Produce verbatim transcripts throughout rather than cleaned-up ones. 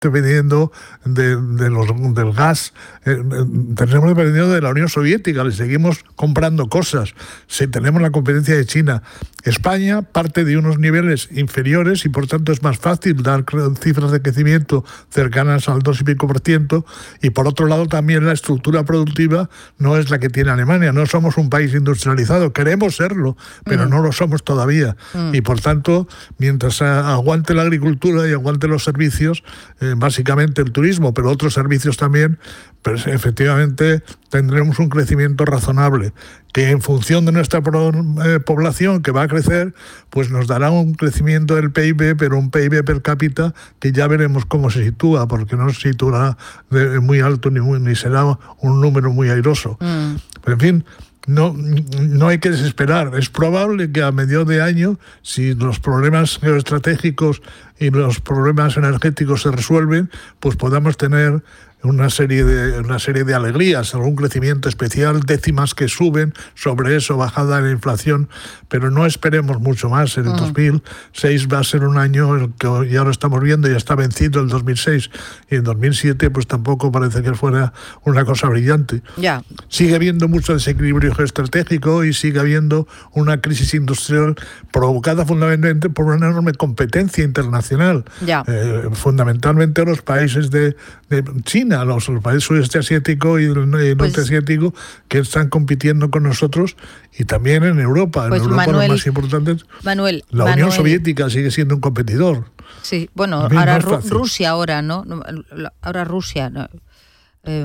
dependiendo de, de los, del gas, eh, tenemos dependiendo de la Unión Soviética, le seguimos comprando cosas, si tenemos la competencia de China. España parte de unos niveles inferiores y por tanto es más fácil dar cifras de crecimiento cercanas al dos y pico por ciento, y por otro lado también la estructura productiva no es la que tiene Alemania, no somos un país industrializado, queremos serlo, pero mm. no lo somos todavía, mm. y por tanto mientras aguante la agricultura y aguante los servicios, eh, básicamente el turismo, pero otros servicios también, pues efectivamente tendremos un crecimiento razonable, que en función de nuestra eh, población que va a crecer, pues nos dará un crecimiento del P I B, pero un P I B per cápita que ya veremos cómo se sitúa, porque no se situará de, muy alto ni, muy, ni será un número muy airoso. Mm. Pero en fin, No, no hay que desesperar. Es probable que a medio de año, si los problemas geoestratégicos y los problemas energéticos se resuelven, pues podamos tener una serie de una serie de alegrías, algún crecimiento especial, décimas que suben, sobre eso bajada en la inflación, pero no esperemos mucho más. En el mm. dos mil seis va a ser un año que ya lo estamos viendo, ya está vencido el dos mil seis, y en dos mil siete pues tampoco parece que fuera una cosa brillante. Yeah. Sigue habiendo mucho desequilibrio geoestratégico y sigue habiendo una crisis industrial provocada fundamentalmente por una enorme competencia internacional, yeah. eh, fundamentalmente los países de, de China, Los, los países sudeste asiático y el norte pues, asiático, que están compitiendo con nosotros, y también en Europa. Pues en Europa Manuel, los más importantes, Manuel, la Manuel, Unión Soviética sigue siendo un competidor. Sí, bueno, ahora no Ru- Rusia ahora, ¿no? Ahora Rusia. ¿no? Eh,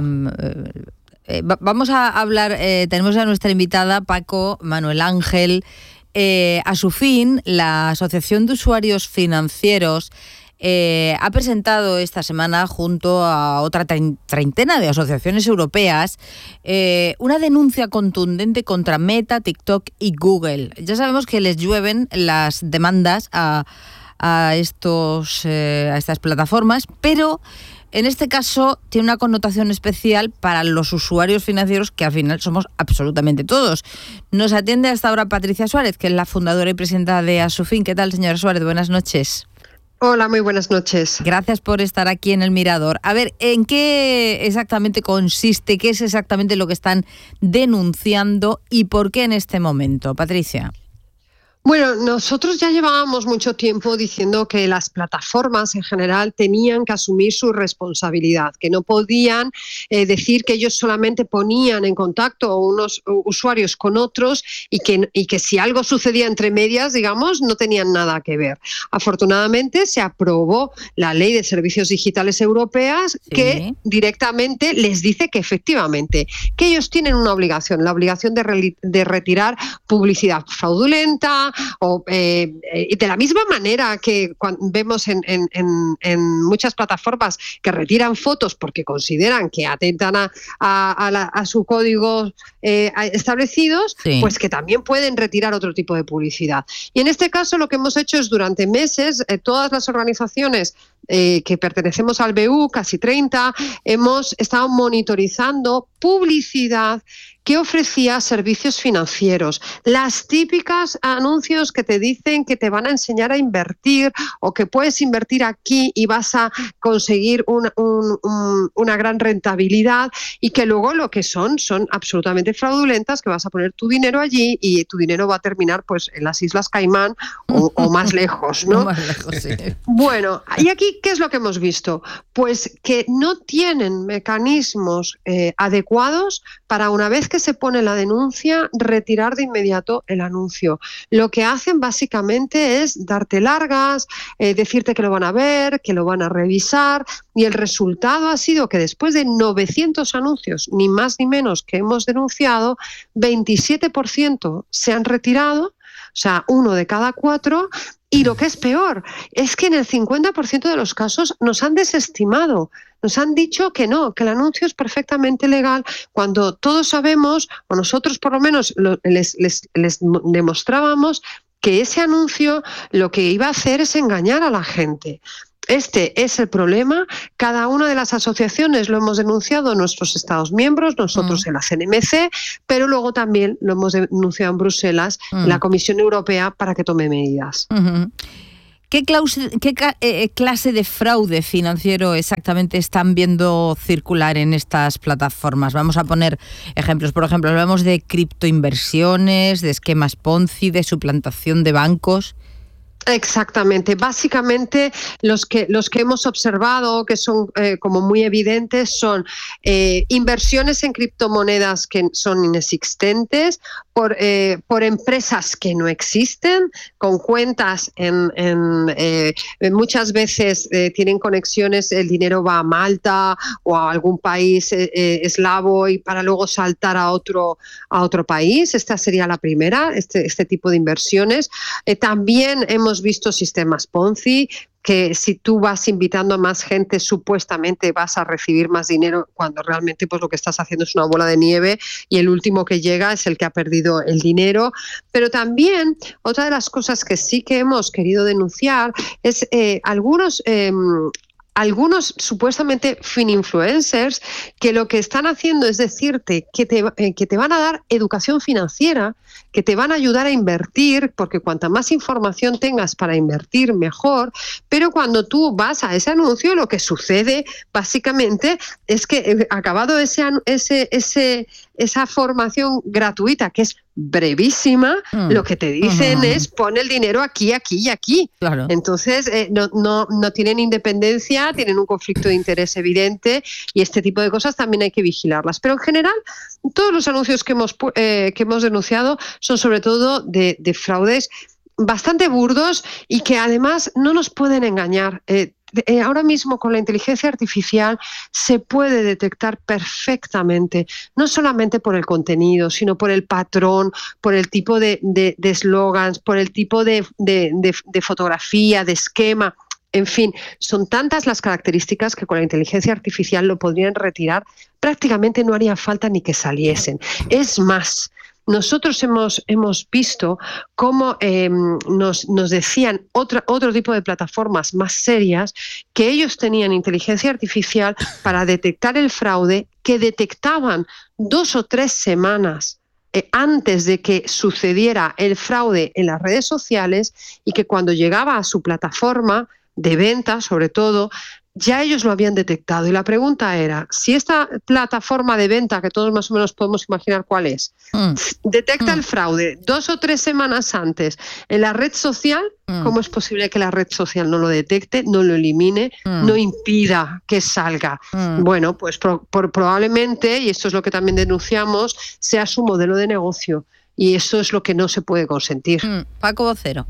eh, vamos a hablar, eh, tenemos a nuestra invitada, Paco Manuel Ángel. Eh, a su fin, la Asociación de Usuarios Financieros Eh, ha presentado esta semana, junto a otra treintena de asociaciones europeas, eh, una denuncia contundente contra Meta, TikTok y Google. Ya sabemos que les llueven las demandas a, a, estos, eh, a estas plataformas, pero en este caso tiene una connotación especial para los usuarios financieros, que al final somos absolutamente todos. Nos atiende hasta ahora Patricia Suárez, que es la fundadora y presidenta de Asufin. ¿Qué tal, señora Suárez? Buenas noches. Hola, muy buenas noches. Gracias por estar aquí en El Mirador. A ver, ¿en qué exactamente consiste, qué es exactamente lo que están denunciando y por qué en este momento? Patricia. Bueno, nosotros ya llevábamos mucho tiempo diciendo que las plataformas en general tenían que asumir su responsabilidad, que no podían eh, decir que ellos solamente ponían en contacto a unos usuarios con otros y que, y que si algo sucedía entre medias, digamos, no tenían nada que ver. Afortunadamente se aprobó la Ley de Servicios Digitales Europeas, sí, que directamente les dice que efectivamente que ellos tienen una obligación, la obligación de, re, de retirar publicidad fraudulenta, o eh, de la misma manera que cuando vemos en, en, en, en muchas plataformas que retiran fotos porque consideran que atentan a, a, a, la, a su código eh, establecidos, sí, pues que también pueden retirar otro tipo de publicidad. Y en este caso lo que hemos hecho es durante meses, eh, todas las organizaciones Eh, que pertenecemos al B U, casi treinta, hemos estado monitorizando publicidad que ofrecía servicios financieros. Las típicas anuncios que te dicen que te van a enseñar a invertir o que puedes invertir aquí y vas a conseguir un, un, un, una gran rentabilidad, y que luego lo que son son absolutamente fraudulentas, que vas a poner tu dinero allí y tu dinero va a terminar pues en las Islas Caimán o, o más lejos, ¿no? Más lejos, sí. Bueno, y aquí ¿qué es lo que hemos visto? Pues que no tienen mecanismos eh, adecuados para, una vez que se pone la denuncia, retirar de inmediato el anuncio. Lo que hacen básicamente es darte largas, eh, decirte que lo van a ver, que lo van a revisar, y el resultado ha sido que después de novecientos anuncios, ni más ni menos, que hemos denunciado, veintisiete por ciento se han retirado, o sea, uno de cada cuatro. Y lo que es peor es que en el cincuenta por ciento de los casos nos han desestimado, nos han dicho que no, que el anuncio es perfectamente legal, cuando todos sabemos, o nosotros por lo menos lo, les, les, les demostrábamos que ese anuncio lo que iba a hacer es engañar a la gente. Este es el problema. Cada una de las asociaciones lo hemos denunciado en nuestros Estados miembros, nosotros mm. en la C N M C, pero luego también lo hemos denunciado en Bruselas, mm. en la Comisión Europea, para que tome medidas. Uh-huh. ¿Qué, clause, qué eh, clase de fraude financiero exactamente están viendo circular en estas plataformas? Vamos a poner ejemplos. Por ejemplo, hablamos de criptoinversiones, de esquemas Ponzi, de suplantación de bancos. Exactamente. Básicamente los que los que hemos observado, que son eh, como muy evidentes, son eh, inversiones en criptomonedas que son inexistentes, por, eh, por empresas que no existen, con cuentas en, en eh, muchas veces eh, tienen conexiones, el dinero va a Malta o a algún país eh, eh, eslavo y para luego saltar a otro a otro país. Esta sería la primera, este, este tipo de inversiones. Eh, también hemos visto sistemas Ponzi, que si tú vas invitando a más gente, supuestamente vas a recibir más dinero, cuando realmente pues lo que estás haciendo es una bola de nieve y el último que llega es el que ha perdido el dinero. Pero también otra de las cosas que sí que hemos querido denunciar es eh, algunos... Eh, Algunos supuestamente fininfluencers que lo que están haciendo es decirte que te, eh, que te van a dar educación financiera, que te van a ayudar a invertir, porque cuanta más información tengas para invertir, mejor. Pero cuando tú vas a ese anuncio, lo que sucede básicamente es que eh, acabado ese, ese, ese, esa formación gratuita, que es brevísima, mm. lo que te dicen uh-huh. es pon el dinero aquí, aquí y aquí. Claro. Entonces eh, no, no, no tienen independencia, tienen un conflicto de interés evidente y este tipo de cosas también hay que vigilarlas. Pero en general, todos los anuncios que hemos, eh, que hemos denunciado son sobre todo de, de fraudes bastante burdos y que además no nos pueden engañar. Eh, Eh, ahora mismo con la inteligencia artificial se puede detectar perfectamente, no solamente por el contenido, sino por el patrón, por el tipo de eslogans, por el tipo de, de, de, de fotografía, de esquema. En fin, son tantas las características que con la inteligencia artificial lo podrían retirar. Prácticamente no haría falta ni que saliesen. Es más, nosotros hemos, hemos visto cómo eh, nos, nos decían otra, otro tipo de plataformas más serias que ellos tenían inteligencia artificial para detectar el fraude, que detectaban dos o tres semanas eh, antes de que sucediera el fraude en las redes sociales y que cuando llegaba a su plataforma de venta, sobre todo, ya ellos lo habían detectado. Y la pregunta era, si esta plataforma de venta, que todos más o menos podemos imaginar cuál es, mm. detecta mm. el fraude dos o tres semanas antes en la red social, mm. ¿cómo es posible que la red social no lo detecte, no lo elimine, mm. no impida que salga? Mm. Bueno, pues pro, por, probablemente, y esto es lo que también denunciamos, sea su modelo de negocio. Y eso es lo que no se puede consentir. Mm. Paco Vocero.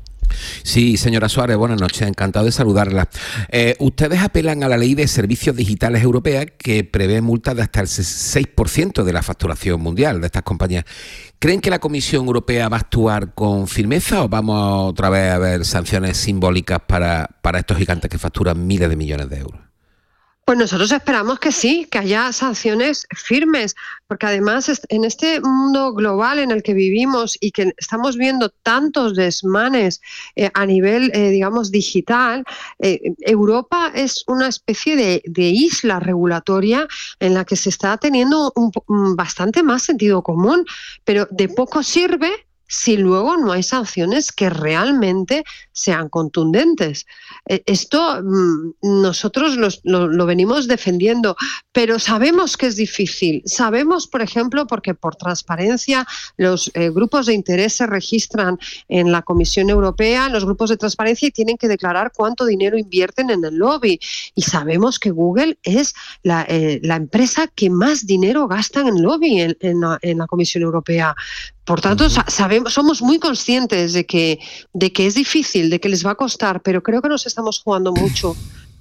Sí, señora Suárez, buenas noches, encantado de saludarla. Eh, ustedes apelan a la Ley de Servicios Digitales Europea, que prevé multas de hasta el seis por ciento de la facturación mundial de estas compañías. ¿Creen que la Comisión Europea va a actuar con firmeza o vamos otra vez a ver sanciones simbólicas para, para estos gigantes que facturan miles de millones de euros? Pues nosotros esperamos que sí, que haya sanciones firmes, porque además en este mundo global en el que vivimos y que estamos viendo tantos desmanes eh, a nivel, eh, digamos, digital, eh, Europa es una especie de, de isla regulatoria en la que se está teniendo un, un bastante más sentido común, pero de poco sirve si luego no hay sanciones que realmente sean contundentes. Esto nosotros los, lo, lo venimos defendiendo, pero sabemos que es difícil. Sabemos, por ejemplo, porque por transparencia los eh, grupos de interés se registran en la Comisión Europea, en los grupos de transparencia, y tienen que declarar cuánto dinero invierten en el lobby. Y sabemos que Google es la, eh, la empresa que más dinero gasta en lobby en, en, la, en la Comisión Europea. Por tanto, sabemos, somos muy conscientes de que, de que es difícil, de que les va a costar, pero creo que nos estamos jugando mucho.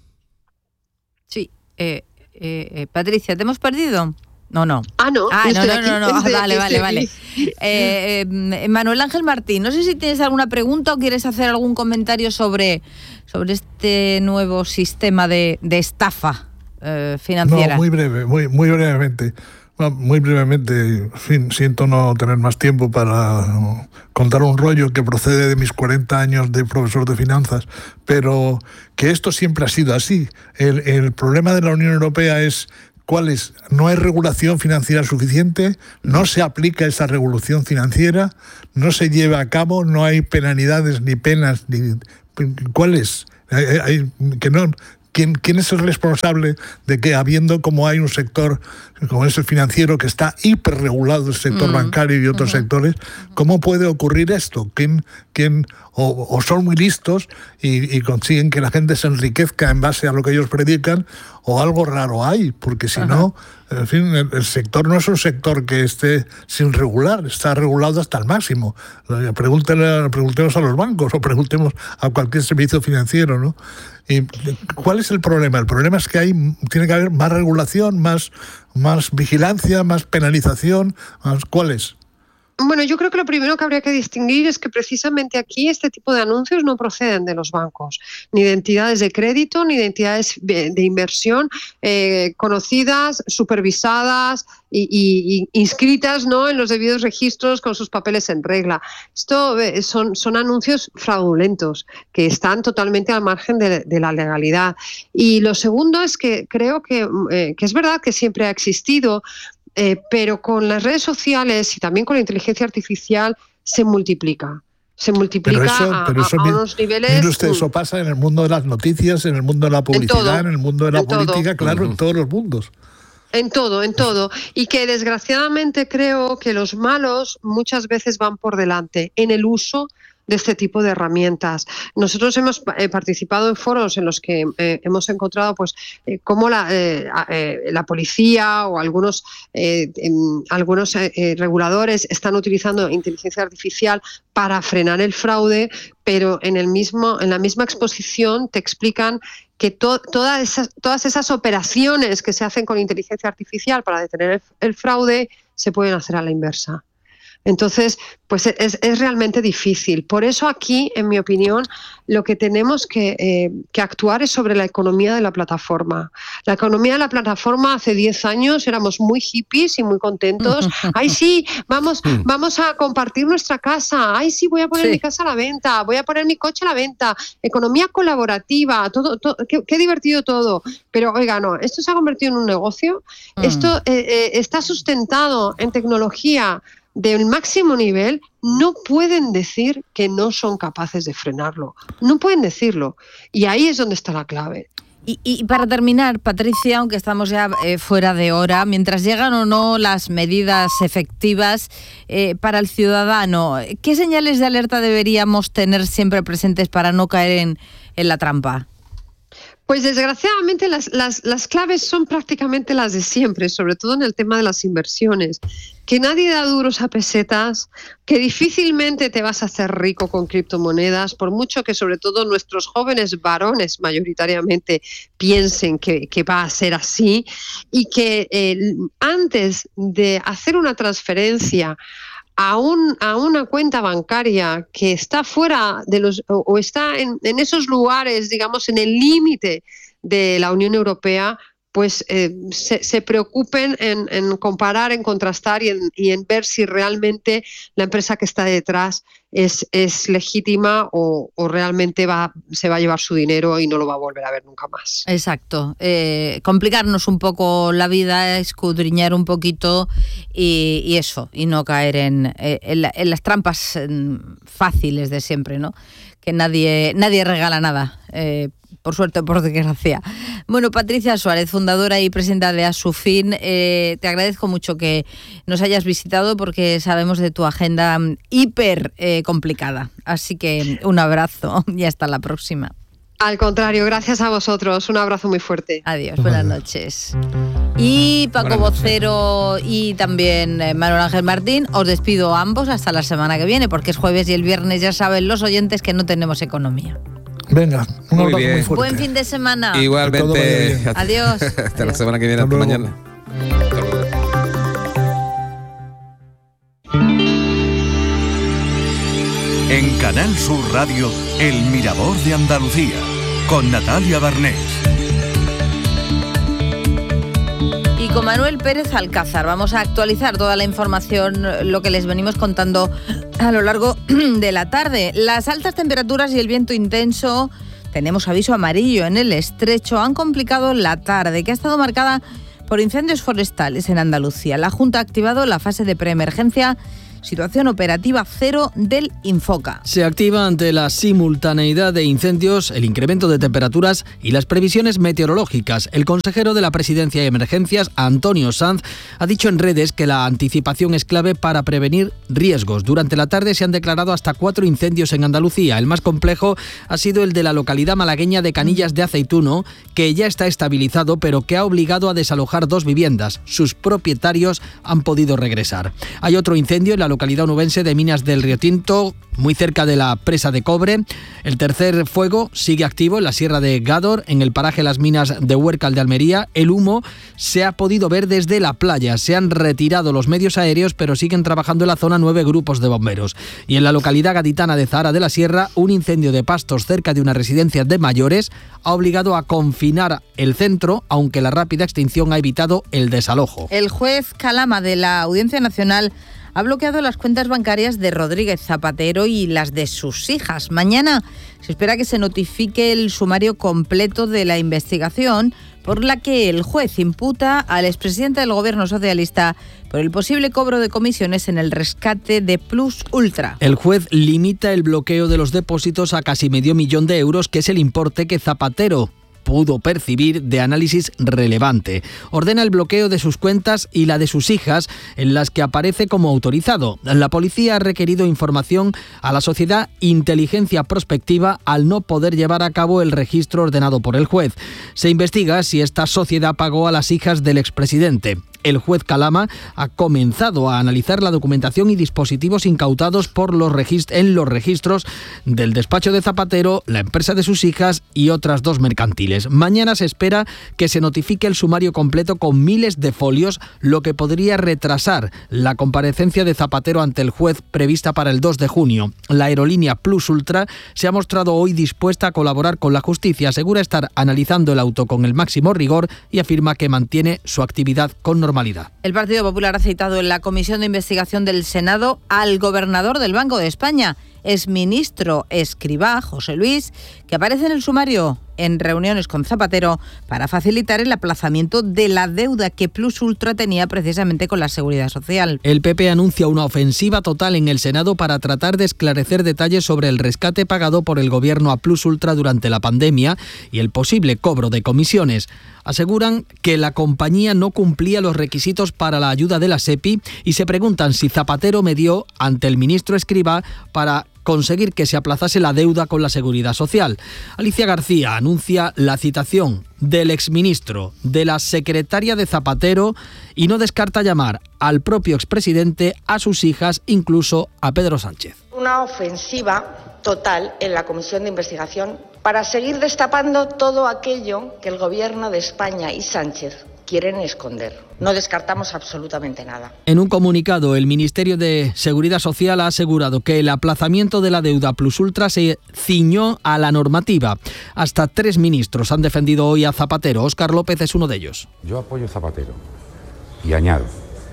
Sí. Eh, eh, Patricia, ¿te hemos perdido? No, no. Ah, no. Ah, no, no, no, no, no. Vale, vale, vale. Eh, eh, Manuel Ángel Martín, no sé si tienes alguna pregunta o quieres hacer algún comentario sobre, sobre este nuevo sistema de, de estafa eh, financiera. No, muy breve, muy, muy brevemente. Muy brevemente, en fin, siento no tener más tiempo para contar un rollo que procede de mis cuarenta años de profesor de finanzas, pero que esto siempre ha sido así. El, el problema de la Unión Europea es ¿cuál es? No hay regulación financiera suficiente, no se aplica esa regulación financiera, no se lleva a cabo, no hay penalidades ni penas ni ¿Cuál es? Hay, hay, que no... ¿Quién, ¿Quién es el responsable de que, habiendo como hay un sector como es el financiero que está hiperregulado, el sector mm. bancario y otros uh-huh. sectores, cómo puede ocurrir esto? ¿Quién, quién, o, o son muy listos y, y consiguen que la gente se enriquezca en base a lo que ellos predican, o algo raro hay, porque si uh-huh. no, en fin, el, el sector no es un sector que esté sin regular, está regulado hasta el máximo. Pregúntenle, preguntemos a los bancos o preguntemos a cualquier servicio financiero, ¿no? ¿Y cuál es el problema? El problema es que hay, tiene que haber más regulación, más, más vigilancia, más penalización. Más, ¿cuál es? Bueno, yo creo que lo primero que habría que distinguir es que precisamente aquí este tipo de anuncios no proceden de los bancos, ni de entidades de crédito, ni de entidades de inversión eh, conocidas, supervisadas y, y, y inscritas, ¿no?, en los debidos registros con sus papeles en regla. Esto eh, son, son anuncios fraudulentos que están totalmente al margen de, de la legalidad. Y lo segundo es que creo que, eh, que es verdad que siempre ha existido, Eh, pero con las redes sociales y también con la inteligencia artificial se multiplica. Se multiplica pero eso, a, pero eso, a, a unos niveles... Usted, eso pasa en el mundo de las noticias, en el mundo de la publicidad, en, en el mundo de la política, todo. Claro, uh-huh. en todos los mundos. En todo, en todo. Y que desgraciadamente creo que los malos muchas veces van por delante en el uso de este tipo de herramientas. Nosotros hemos eh, participado en foros en los que eh, hemos encontrado pues eh, cómo la, eh, eh, la policía o algunos, eh, en, algunos eh, reguladores están utilizando inteligencia artificial para frenar el fraude, pero en, el mismo, en la misma exposición te explican que to, todas, esas, todas esas operaciones que se hacen con inteligencia artificial para detener el, el fraude se pueden hacer a la inversa. Entonces, pues es, es realmente difícil. Por eso aquí, en mi opinión, lo que tenemos que, eh, que actuar es sobre la economía de la plataforma. La economía de la plataforma hace diez años éramos muy hippies y muy contentos. ¡Ay, sí! Vamos, vamos a compartir nuestra casa. ¡Ay, sí! Voy a poner sí. mi casa a la venta. Voy a poner mi coche a la venta. Economía colaborativa. Todo, todo, qué, qué divertido todo. Pero, oiga, no. Esto se ha convertido en un negocio. Mm. Esto eh, eh, está sustentado en tecnología del máximo nivel. No pueden decir que no son capaces de frenarlo. No pueden decirlo. Y ahí es donde está la clave. Y, y para terminar, Patricia, aunque estamos ya eh, fuera de hora, mientras llegan o no las medidas efectivas eh, para el ciudadano, ¿qué señales de alerta deberíamos tener siempre presentes para no caer en, en la trampa? Pues desgraciadamente las, las, las claves son prácticamente las de siempre, sobre todo en el tema de las inversiones. Que nadie da duros a pesetas, que difícilmente te vas a hacer rico con criptomonedas, por mucho que sobre todo nuestros jóvenes varones mayoritariamente piensen que, que va a ser así, y que eh, antes de hacer una transferencia a, un, a una cuenta bancaria que está fuera de los o, o está en, en esos lugares, digamos, en el límite de la Unión Europea, pues eh, se, se preocupen en, en comparar, en contrastar y en, y en ver si realmente la empresa que está detrás es, es legítima o, o realmente va, se va a llevar su dinero y no lo va a volver a ver nunca más. Exacto. Eh, complicarnos un poco la vida, escudriñar un poquito y, y eso, y no caer en, en, la, en las trampas fáciles de siempre, ¿no? Que nadie, nadie regala nada, eh, por suerte o por desgracia. Bueno, Patricia Suárez, fundadora y presidenta de Asufin, eh, te agradezco mucho que nos hayas visitado porque sabemos de tu agenda hiper eh, complicada. Así que un abrazo y hasta la próxima. Al contrario, gracias a vosotros. Un abrazo muy fuerte. Adiós, buenas noches. Y Paco Vocero y también Manuel Ángel Martín, os despido a ambos hasta la semana que viene, porque es jueves y el viernes ya saben los oyentes que no tenemos economía. Venga, un muy abrazo bien. muy fuerte. Buen fin de semana. Igualmente. Adiós. Hasta Adiós. la semana que viene, hasta, hasta mañana. En Canal Sur Radio, El Mirador de Andalucía, con Natalia Barnés. Y con Manuel Pérez Alcázar vamos a actualizar toda la información, lo que les venimos contando a lo largo de la tarde. Las altas temperaturas y el viento intenso, tenemos aviso amarillo en el estrecho, han complicado la tarde, que ha estado marcada por incendios forestales en Andalucía. La Junta ha activado la fase de preemergencia situación operativa cero del Infoca. Se activa ante la simultaneidad de incendios, el incremento de temperaturas y las previsiones meteorológicas. El consejero de la Presidencia de Emergencias, Antonio Sanz, ha dicho en redes que la anticipación es clave para prevenir riesgos. Durante la tarde se han declarado hasta cuatro incendios en Andalucía. El más complejo ha sido el de la localidad malagueña de Canillas de Aceituno, que ya está estabilizado, pero que ha obligado a desalojar dos viviendas. Sus propietarios han podido regresar. Hay otro incendio en la localidad onubense de Minas del Riotinto, muy cerca de la presa de cobre. El tercer fuego sigue activo en la sierra de Gádor, en el paraje Las Minas de Huércal de Almería. El humo se ha podido ver desde la playa. Se han retirado los medios aéreos, pero siguen trabajando en la zona nueve grupos de bomberos. Y en la localidad gaditana de Zahara de la Sierra, un incendio de pastos cerca de una residencia de mayores ha obligado a confinar el centro, aunque la rápida extinción ha evitado el desalojo. El juez Calama de la Audiencia Nacional ha bloqueado las cuentas bancarias de Rodríguez Zapatero y las de sus hijas. Mañana se espera que se notifique el sumario completo de la investigación por la que el juez imputa al expresidente del Gobierno socialista por el posible cobro de comisiones en el rescate de Plus Ultra. El juez limita el bloqueo de los depósitos a casi medio millón de euros, que es el importe que Zapatero pudo percibir de análisis relevante. Ordena el bloqueo de sus cuentas y la de sus hijas, en las que aparece como autorizado. La policía ha requerido información a la sociedad Inteligencia Prospectiva al no poder llevar a cabo el registro ordenado por el juez. Se investiga si esta sociedad pagó a las hijas del expresidente. El juez Calama ha comenzado a analizar la documentación y dispositivos incautados por los regist- en los registros del despacho de Zapatero, la empresa de sus hijas y otras dos mercantiles. Mañana se espera que se notifique el sumario completo con miles de folios, lo que podría retrasar la comparecencia de Zapatero ante el juez prevista para el dos de junio. La aerolínea Plus Ultra se ha mostrado hoy dispuesta a colaborar con la justicia, asegura estar analizando el auto con el máximo rigor y afirma que mantiene su actividad con normalidad. El Partido Popular ha citado en la Comisión de Investigación del Senado al gobernador del Banco de España, exministro Escrivá, José Luis, que aparece en el sumario en reuniones con Zapatero para facilitar el aplazamiento de la deuda que Plus Ultra tenía precisamente con la Seguridad Social. El P P anuncia una ofensiva total en el Senado para tratar de esclarecer detalles sobre el rescate pagado por el gobierno a Plus Ultra durante la pandemia y el posible cobro de comisiones. Aseguran que la compañía no cumplía los requisitos para la ayuda de la SEPI y se preguntan si Zapatero medió ante el ministro Escrivá para conseguir que se aplazase la deuda con la Seguridad Social. Alicia García anuncia la citación del exministro, de la secretaria de Zapatero y no descarta llamar al propio expresidente, a sus hijas, incluso a Pedro Sánchez. Una ofensiva total en la Comisión de Investigación para seguir destapando todo aquello que el Gobierno de España y Sánchez quieren esconder. No descartamos absolutamente nada. En un comunicado, el Ministerio de Seguridad Social ha asegurado que el aplazamiento de la deuda Plus Ultra se ciñó a la normativa. Hasta tres ministros han defendido hoy a Zapatero. Óscar López es uno de ellos. Yo apoyo a Zapatero y añado,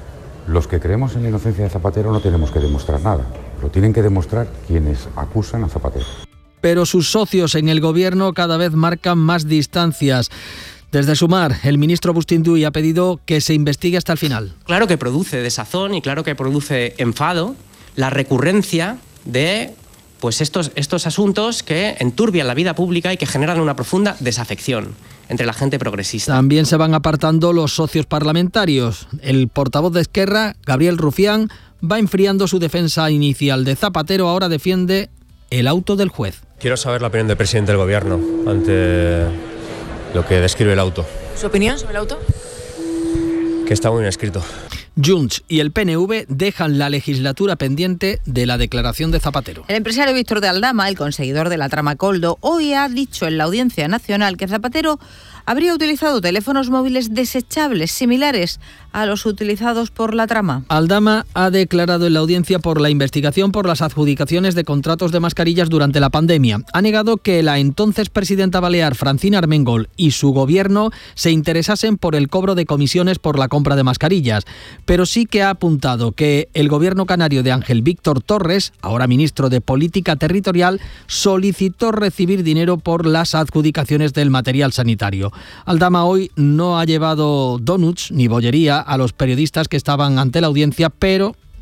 los que creemos en la inocencia de Zapatero no tenemos que demostrar nada. Lo tienen que demostrar quienes acusan a Zapatero. Pero sus socios en el gobierno cada vez marcan más distancias. Desde Sumar, el ministro Bustinduy ha pedido que se investigue hasta el final. Claro que produce desazón y claro que produce enfado la recurrencia de pues estos, estos asuntos que enturbian la vida pública y que generan una profunda desafección entre la gente progresista. También se van apartando los socios parlamentarios. El portavoz de Esquerra, Gabriel Rufián, va enfriando su defensa inicial de Zapatero. Ahora defiende el auto del juez. Quiero saber la opinión del presidente del gobierno ante lo que describe el auto. ¿Su opinión sobre el auto? Que está muy bien escrito. Junts y el P N V dejan la legislatura pendiente de la declaración de Zapatero. El empresario Víctor de Aldama, el conseguidor de la trama Coldo, hoy ha dicho en la Audiencia Nacional que Zapatero habría utilizado teléfonos móviles desechables similares a los utilizados por la trama. Aldama ha declarado en la audiencia por la investigación por las adjudicaciones de contratos de mascarillas durante la pandemia. Ha negado que la entonces presidenta balear Francina Armengol y su gobierno se interesasen por el cobro de comisiones por la compra de mascarillas, pero sí que ha apuntado que el gobierno canario de Ángel Víctor Torres, ahora ministro de Política Territorial, solicitó recibir dinero por las adjudicaciones del material sanitario. Aldama hoy no ha llevado donuts ni bollería a los periodistas que estaban ante la audiencia, pero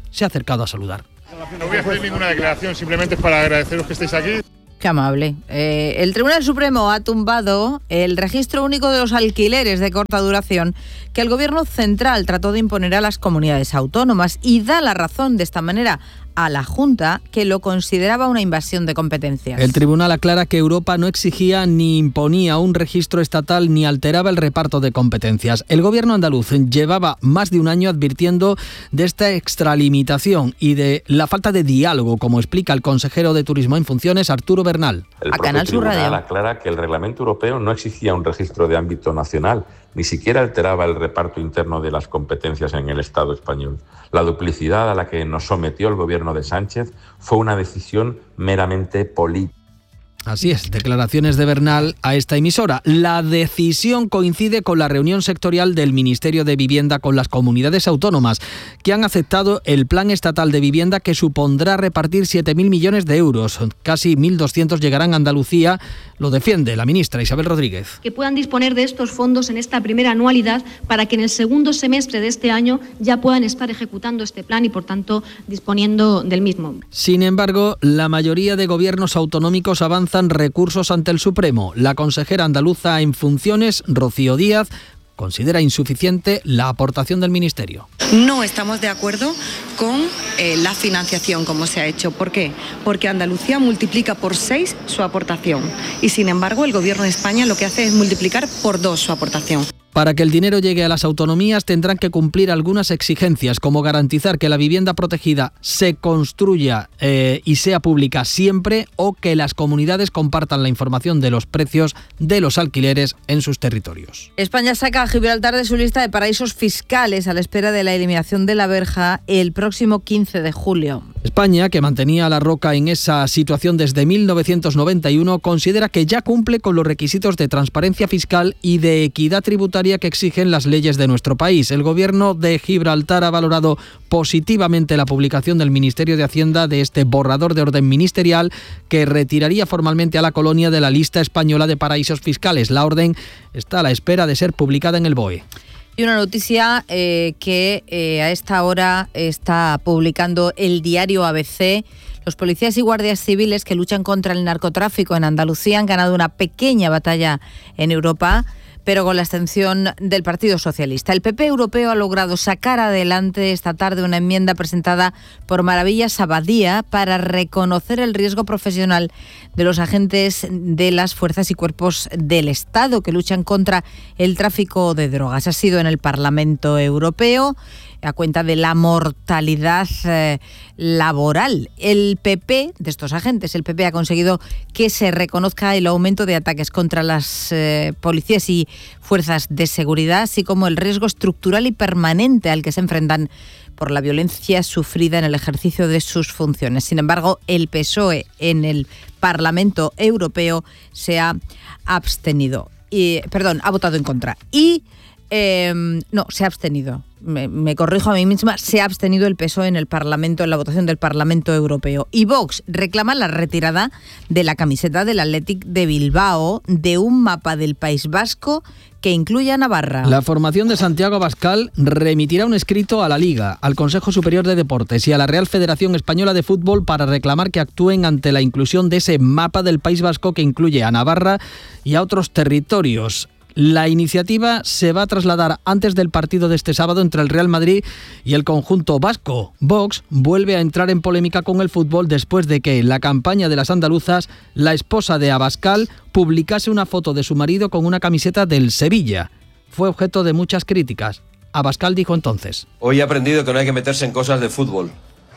se ha acercado a saludar. No voy a hacer ninguna declaración, simplemente es para agradeceros que estéis aquí. Qué amable. Eh, el Tribunal Supremo ha tumbado el registro único de los alquileres de corta duración que el Gobierno central trató de imponer a las comunidades autónomas y da la razón de esta manera a la Junta, que lo consideraba una invasión de competencias. El tribunal aclara que Europa no exigía ni imponía un registro estatal ni alteraba el reparto de competencias. El Gobierno andaluz llevaba más de un año advirtiendo de esta extralimitación y de la falta de diálogo, como explica el consejero de Turismo en funciones, Arturo Bernal. El a Canal Sur Radio aclara que el reglamento europeo no exigía un registro de ámbito nacional, ni siquiera alteraba el reparto interno de las competencias en el Estado español. La duplicidad a la que nos sometió el gobierno de Sánchez fue una decisión meramente política. Así es, declaraciones de Bernal a esta emisora. La decisión coincide con la reunión sectorial del Ministerio de Vivienda con las comunidades autónomas, que han aceptado el Plan Estatal de Vivienda, que supondrá repartir siete mil millones de euros. Casi mil doscientos llegarán a Andalucía. Lo defiende la ministra Isabel Rodríguez. Que puedan disponer de estos fondos en esta primera anualidad para que en el segundo semestre de este año ya puedan estar ejecutando este plan y, por tanto, disponiendo del mismo. Sin embargo, la mayoría de gobiernos autonómicos avanzan recursos ante el Supremo. La consejera andaluza en funciones, Rocío Díaz, considera insuficiente la aportación del Ministerio. No estamos de acuerdo con eh, la financiación como se ha hecho. ¿Por qué? Porque Andalucía multiplica por seis su aportación y, sin embargo, el Gobierno de España lo que hace es multiplicar por dos su aportación. Para que el dinero llegue a las autonomías tendrán que cumplir algunas exigencias, como garantizar que la vivienda protegida se construya eh, y sea pública siempre, o que las comunidades compartan la información de los precios de los alquileres en sus territorios. España saca a Gibraltar de su lista de paraísos fiscales a la espera de la eliminación de la verja el próximo quince de julio. España, que mantenía a la roca en esa situación desde mil novecientos noventa y uno, considera que ya cumple con los requisitos de transparencia fiscal y de equidad tributaria que exigen las leyes de nuestro país. El Gobierno de Gibraltar ha valorado positivamente la publicación del Ministerio de Hacienda de este borrador de orden ministerial que retiraría formalmente a la colonia de la lista española de paraísos fiscales. La orden está a la espera de ser publicada en el B O E. Y una noticia eh, que eh, a esta hora está publicando el diario A B C. Los policías y guardias civiles que luchan contra el narcotráfico en Andalucía han ganado una pequeña batalla en Europa, pero con la abstención del Partido Socialista. El P P europeo ha logrado sacar adelante esta tarde una enmienda presentada por Maravillas Abadía para reconocer el riesgo profesional de los agentes de las fuerzas y cuerpos del Estado que luchan contra el tráfico de drogas. Ha sido en el Parlamento Europeo a cuenta de la mortalidad eh, laboral. El P P, de estos agentes, el P P ha conseguido que se reconozca el aumento de ataques contra las eh, policías y fuerzas de seguridad, así como el riesgo estructural y permanente al que se enfrentan por la violencia sufrida en el ejercicio de sus funciones. Sin embargo, el P S O E en el Parlamento Europeo se ha abstenido. Y, perdón, ha votado en contra. Y Eh, no, se ha abstenido. Me, me corrijo a mí misma, se ha abstenido el P S O E en el Parlamento, en la votación del Parlamento Europeo. Y Vox reclama la retirada de la camiseta del Athletic de Bilbao de un mapa del País Vasco que incluya a Navarra. La formación de Santiago Abascal remitirá un escrito a la Liga, al Consejo Superior de Deportes y a la Real Federación Española de Fútbol para reclamar que actúen ante la inclusión de ese mapa del País Vasco que incluye a Navarra y a otros territorios. La iniciativa se va a trasladar antes del partido de este sábado entre el Real Madrid y el conjunto vasco. Vox vuelve a entrar en polémica con el fútbol después de que en la campaña de las andaluzas la esposa de Abascal publicase una foto de su marido con una camiseta del Sevilla. Fue objeto de muchas críticas. Abascal dijo entonces: hoy he aprendido que no hay que meterse en cosas de fútbol.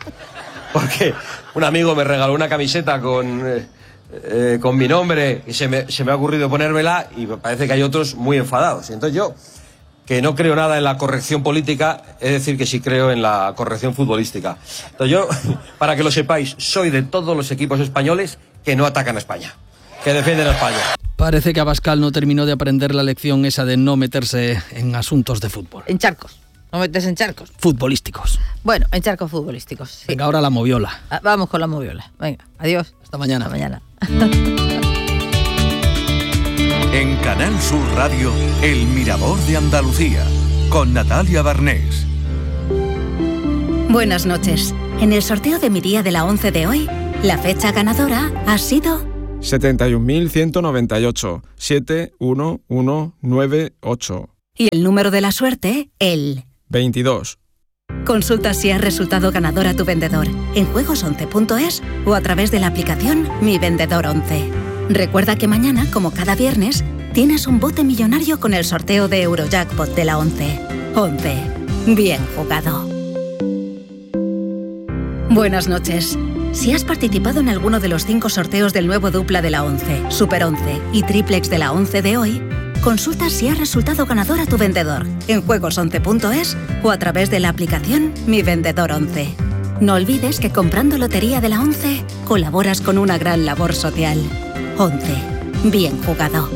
Porque un amigo me regaló una camiseta con... Eh... Eh, con mi nombre y se me, se me ha ocurrido ponérmela y me parece que hay otros muy enfadados. Entonces yo, que no creo nada en la corrección política, es decir que sí creo en la corrección futbolística. Entonces yo, para que lo sepáis, soy de todos los equipos españoles que no atacan a España, que defienden a España. Parece que Abascal no terminó de aprender la lección esa de no meterse en asuntos de fútbol. En charcos. No metes en charcos. Futbolísticos. Bueno, en charcos futbolísticos. Sí. Venga, ahora la moviola. Ah, vamos con la moviola. Venga, adiós. Hasta mañana. Hasta mañana. En Canal Sur Radio, El Mirador de Andalucía, con Natalia Barnés. Buenas noches. En el sorteo de mi día de la once de hoy, la fecha ganadora ha sido setenta y un mil ciento noventa y ocho, siete uno uno nueve ocho. Y el número de la suerte, el veintidós. Consulta si has resultado ganador a tu vendedor en juegos once punto es o a través de la aplicación Mi Vendedor once. Recuerda que mañana, como cada viernes, tienes un bote millonario con el sorteo de Eurojackpot de la once. once. Bien jugado. Buenas noches. Si has participado en alguno de los cinco sorteos del nuevo dupla de la once, Super once y Triplex de la once de hoy, consulta si has resultado ganador a tu vendedor en juegos once punto es o a través de la aplicación Mi Vendedor once. No olvides que comprando Lotería de la once colaboras con una gran labor social. once. Bien jugado.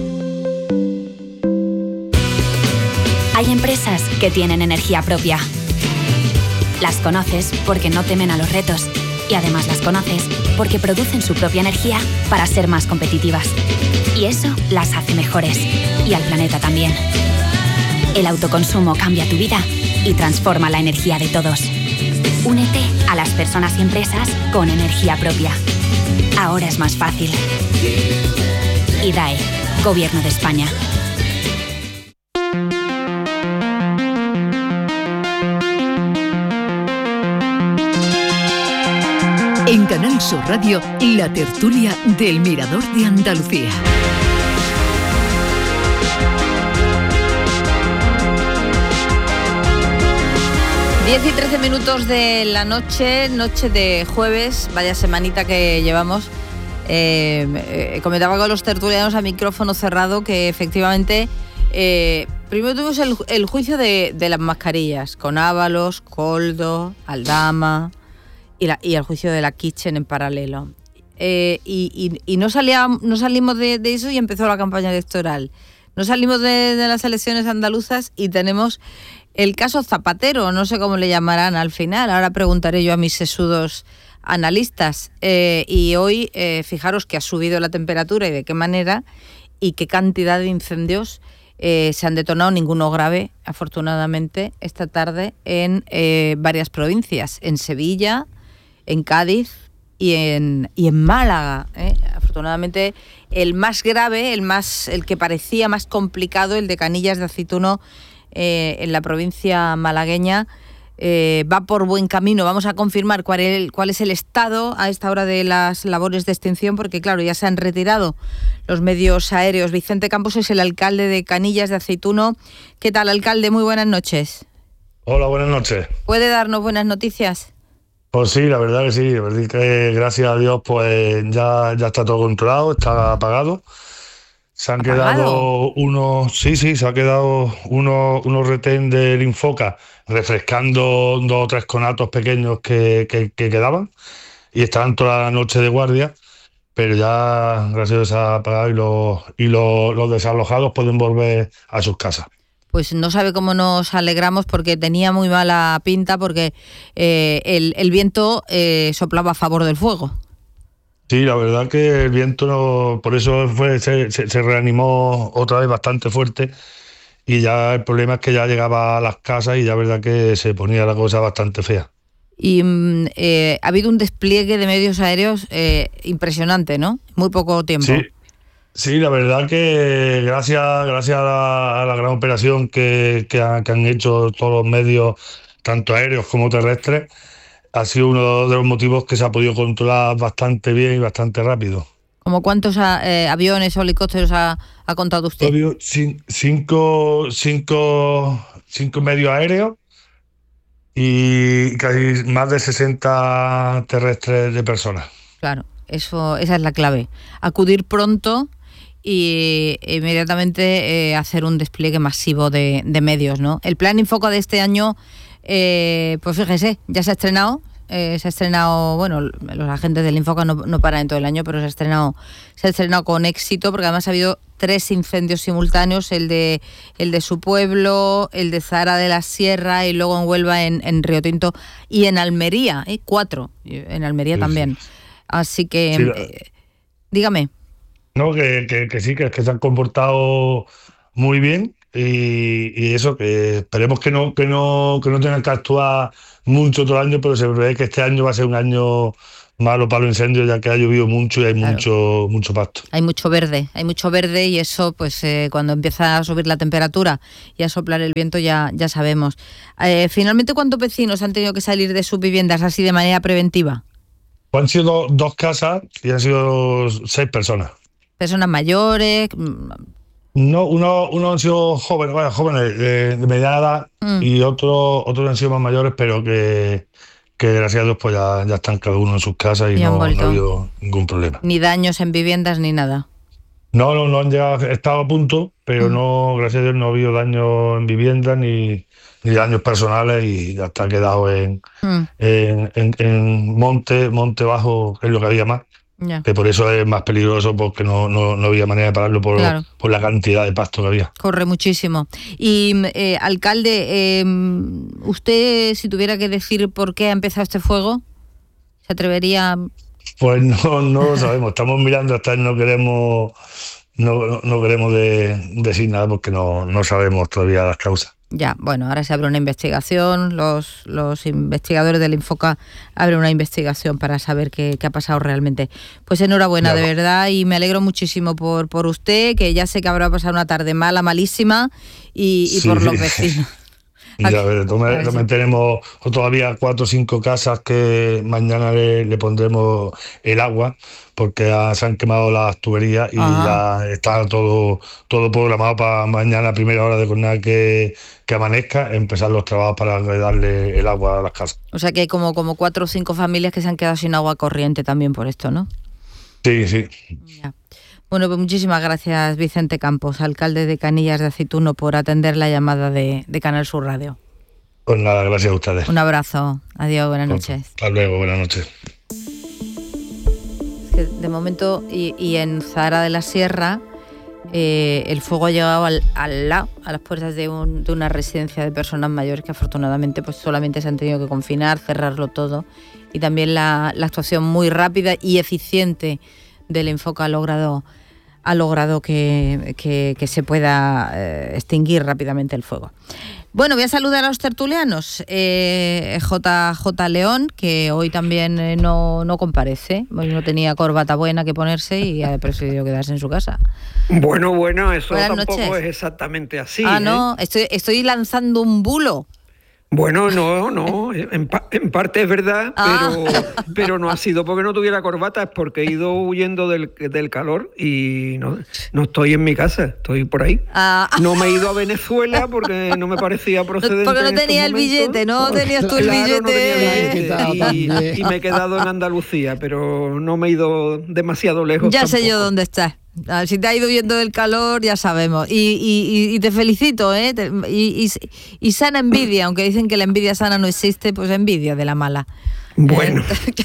Hay empresas que tienen energía propia. Las conoces porque no temen a los retos y además las conoces porque producen su propia energía para ser más competitivas. Y eso las hace mejores y al planeta también. El autoconsumo cambia tu vida y transforma la energía de todos. Únete a las personas y empresas con energía propia. Ahora es más fácil. I D A E, Gobierno de España. En Canal Sur Radio, la tertulia del Mirador de Andalucía. diez y trece minutos de la noche, noche de jueves, vaya semanita que llevamos. Eh, eh, comentaba con los tertulianos a micrófono cerrado que efectivamente eh, primero tuvimos el, el juicio de, de las mascarillas, con Ábalos, Koldo, Aldama y, la, y el juicio de la Kitchen en paralelo. Eh, y, y, y no, salía, no salimos de, de eso y empezó la campaña electoral. No salimos de, de las elecciones andaluzas y tenemos el caso Zapatero, no sé cómo le llamarán al final. Ahora preguntaré yo a mis sesudos analistas. Eh, y hoy, eh, fijaros que ha subido la temperatura y de qué manera y qué cantidad de incendios eh, se han detonado, ninguno grave, afortunadamente, esta tarde en eh, varias provincias, en Sevilla, en Cádiz y en, y en Málaga. ¿eh? Afortunadamente, el más grave, el, más, el que parecía más complicado, el de Canillas de Aceituno, eh, en la provincia malagueña, Eh, va por buen camino. Vamos a confirmar cuál, el, cuál es el estado a esta hora de las labores de extinción, porque claro, ya se han retirado los medios aéreos. Vicente Campos es el alcalde de Canillas de Aceituno. ¿Qué tal, alcalde? Muy buenas noches. Hola, buenas noches. ¿Puede darnos buenas noticias? Pues sí, la verdad que sí. La verdad que gracias a Dios pues ya, ya está todo controlado, está apagado. Se han ¿Apagado? quedado unos, sí, sí, se ha quedado unos, unos retén del Infoca refrescando dos o tres conatos pequeños que, que, que quedaban y estaban toda la noche de guardia, pero ya gracias a Dios se ha apagado y, los, y los, los desalojados pueden volver a sus casas. Pues no sabe cómo nos alegramos porque tenía muy mala pinta porque eh, el, el viento eh, soplaba a favor del fuego. Sí, la verdad que el viento, no, por eso fue, se, se, se reanimó otra vez bastante fuerte y ya el problema es que ya llegaba a las casas y ya verdad que se ponía la cosa bastante fea. Y eh, ha habido un despliegue de medios aéreos eh, impresionante, ¿no? Muy poco tiempo. Sí, sí, la verdad que gracias, gracias a, la, a la gran operación que, que, ha, que han hecho todos los medios, tanto aéreos como terrestres, ha sido uno de los motivos que se ha podido controlar bastante bien y bastante rápido. ¿Cómo cuántos eh, aviones o helicópteros ha, ha contado usted? Cinco, cinco, cinco medios aéreos y casi más de sesenta terrestres de personas. Claro, eso, esa es la clave. Acudir pronto y inmediatamente eh, hacer un despliegue masivo de, de medios, ¿no? El plan Infoca de este año, eh, pues fíjese, ya se ha estrenado. Eh, se ha estrenado, bueno, los agentes del Infoca no, no paran en todo el año, pero se ha estrenado se ha estrenado con éxito, porque además ha habido tres incendios simultáneos, el de el de su pueblo, el de Zara de la Sierra y luego en Huelva, en, en Río Tinto y en Almería, ¿eh? cuatro, en Almería sí, también. Sí. Así que, sí, eh, dígame. No, que, que, que sí, que, que se han comportado muy bien y, y eso, que esperemos que no, que no, que no tengan que actuar mucho todo el año, pero se prevé que este año va a ser un año malo para los incendios, ya que ha llovido mucho y hay claro. mucho mucho pasto. Hay mucho verde, hay mucho verde y eso, pues eh, cuando empieza a subir la temperatura y a soplar el viento ya, ya sabemos. Eh, finalmente, ¿cuántos vecinos han tenido que salir de sus viviendas así de manera preventiva? Pues han sido do, dos casas y han sido seis personas. ¿Personas mayores? No, uno, uno han sido jóvenes, bueno, jóvenes de, de mediana edad mm. y otros otros han sido más mayores, pero que... que gracias a Dios pues ya, ya están cada uno en sus casas y, y no, no ha habido ningún problema. Ni daños en viviendas ni nada. No, no, no han llegado, estado a punto, pero mm. no, gracias a Dios no ha habido daños en viviendas ni, ni daños personales y ya está quedado en, mm. en, en, en monte, monte bajo, que es lo que había más. Ya. Que por eso es más peligroso, porque no, no, no había manera de pararlo por, claro. por la cantidad de pasto que había. Corre muchísimo. Y, eh, alcalde, eh, ¿usted si tuviera que decir por qué ha empezado este fuego? ¿Se atrevería? Pues no, no lo sabemos. Estamos mirando hasta no queremos no, no, no queremos de, decir nada porque no, no sabemos todavía las causas. Ya, bueno, ahora se abre una investigación, los, los investigadores del Infoca abren una investigación para saber qué, qué ha pasado realmente. Pues enhorabuena, claro. de verdad, y me alegro muchísimo por, por usted, que ya sé que habrá pasado una tarde mala, malísima, y, y sí. por los vecinos. Ya, a ver, también, también tenemos todavía cuatro o cinco casas que mañana le, le pondremos el agua porque ya se han quemado las tuberías y Ajá. ya está todo todo programado para mañana a primera hora de jornada que, que amanezca, empezar los trabajos para darle el agua a las casas. O sea que hay como, como cuatro o cinco familias que se han quedado sin agua corriente también por esto, ¿no? Sí, sí. Ya. Bueno, pues muchísimas gracias, Vicente Campos, alcalde de Canillas de Aceituno, por atender la llamada de, de Canal Sur Radio. Pues nada, gracias a ustedes. Un abrazo. Adiós, buenas noches. Hasta luego, buenas noches. Es que de momento, y, y en Zahara de la Sierra, eh, el fuego ha llegado al, al lado, a las puertas de, un, de una residencia de personas mayores que afortunadamente pues solamente se han tenido que confinar, cerrarlo todo. Y también la, la actuación muy rápida y eficiente del Infoca ha logrado ha logrado que, que, que se pueda eh, extinguir rápidamente el fuego. Bueno, voy a saludar a los tertulianos. Eh, J J León, que hoy también eh, no, no comparece. Hoy no tenía corbata buena que ponerse y ha preferido quedarse en su casa. Bueno, bueno, eso Buenas tampoco noches. es exactamente así. Ah, no, ¿eh? estoy, estoy lanzando un bulo. Bueno, no, no, en, pa- en parte es verdad, ah. pero, pero no ha sido porque no tuviera corbata, es porque he ido huyendo del, del calor y no, no estoy en mi casa, estoy por ahí. Ah. No me he ido a Venezuela porque no me parecía procedente. Porque no tenía el momentos. billete, ¿no? Tenías tú el claro, billete. No tenía el billete y, y me he quedado en Andalucía, pero no me he ido demasiado lejos. Ya tampoco. sé yo dónde estás. Si te ha ido huyendo del calor, ya sabemos. Y, y, y te felicito, ¿eh? Y, y, y sana envidia, aunque dicen que la envidia sana no existe, pues envidia de la mala. Bueno.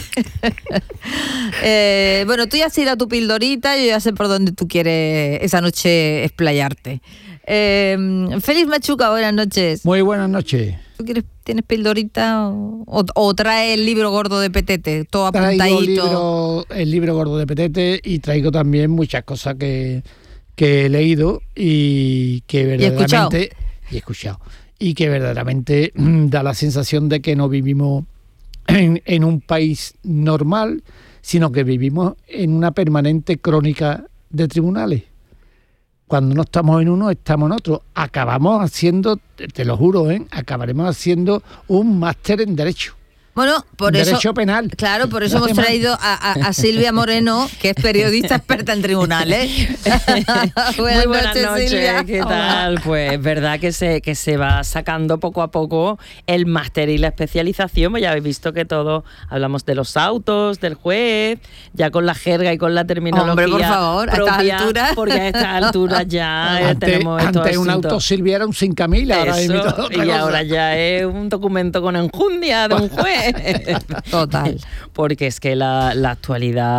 eh, bueno, tú ya has ido a tu pildorita, yo ya sé por dónde tú quieres esa noche explayarte. Eh, Félix Machuca, buenas noches. Muy buenas noches. ¿Tú quieres, tienes pildorita o, o, o trae el libro gordo de Petete, todo apuntadito? Traigo libro, el libro gordo de Petete y traigo también muchas cosas que, que he leído y que verdaderamente... ¿Y escuchado? Y he escuchado. Y que verdaderamente da la sensación de que no vivimos en, en un país normal, sino que vivimos en una permanente crónica de tribunales. Cuando no estamos en uno, estamos en otro. Acabamos haciendo, te lo juro, ¿eh? acabaremos haciendo un máster en Derecho. Bueno, por Derecho eso, penal. Claro, por eso hemos traído a, a, a Silvia Moreno, que es periodista experta en tribunales. buenas Muy buenas noches, noches Silvia. ¿Qué tal? Hola. Pues es verdad que se, que se va sacando poco a poco el máster y la especialización. Pues ya habéis visto que todos hablamos de los autos, del juez, ya con la jerga y con la terminología. Hombre, por favor, propia, a estas alturas. Porque a estas alturas ya antes, tenemos estos Antes un auto, Silvia, era un cinco mil, ahora Eso, otra y cosa. ahora ya es un documento con enjundia de un juez. Total. Porque es que la, la actualidad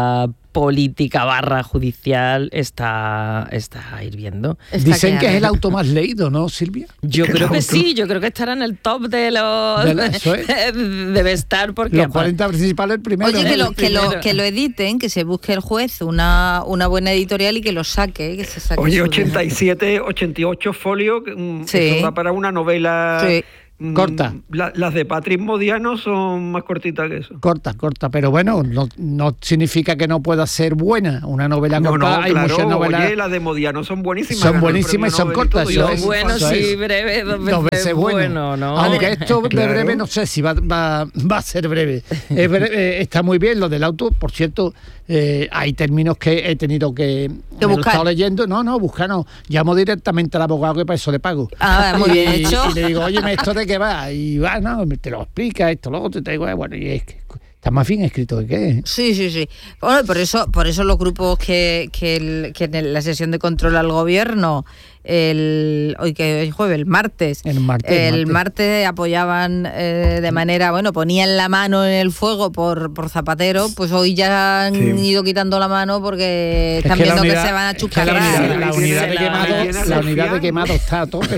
política barra judicial está, está hirviendo. Dicen que es el auto más leído, ¿no, Silvia? Yo creo que sí, yo creo que estará en el top de los... De la, eso es. Debe estar porque... Los cuarenta principales el primero. Oye, que lo, que, lo, que lo editen, que se busque el juez una, una buena editorial y que lo saque. Que se saque Oye, ochenta y siete, ochenta y ocho folios, sí. Eso da para una novela... Sí. Corta. La, las de Patrick Modiano son más cortitas que eso. Corta, corta, pero bueno, no, no significa que no pueda ser buena. Una novela no, corta, no, hay claro, muchas novelas. Oye, las de Modiano son buenísimas. Son buenísimas y son cortas. Dos es, buenos y breves, dos veces, dos veces bueno. bueno ¿no? Aunque esto de claro. breve, no sé si va, va, va a ser breve. Es breve. Está muy bien lo del auto, por cierto. Eh, hay términos que he tenido que, que buscar. Lo he estado leyendo. No, no, buscar no. Llamo directamente al abogado que para eso le pago. Ah, muy bien y, hecho. Y le digo, oye, ¿esto de qué va? Y va, no, te lo explica, esto, lo otro, te digo, bueno, y es que está más bien escrito que qué. Sí, sí, sí. Bueno, por eso, por eso los grupos que, que, el, que en la sesión de control al gobierno, el hoy que es jueves, el martes, el martes, el martes. martes apoyaban eh, de manera, bueno, ponían la mano en el fuego por, por Zapatero, pues hoy ya han sí. ido quitando la mano porque están es que viendo unidad, que se van a chuscarrar. Es que la, la unidad de quemado, la unidad de quemado está a tope.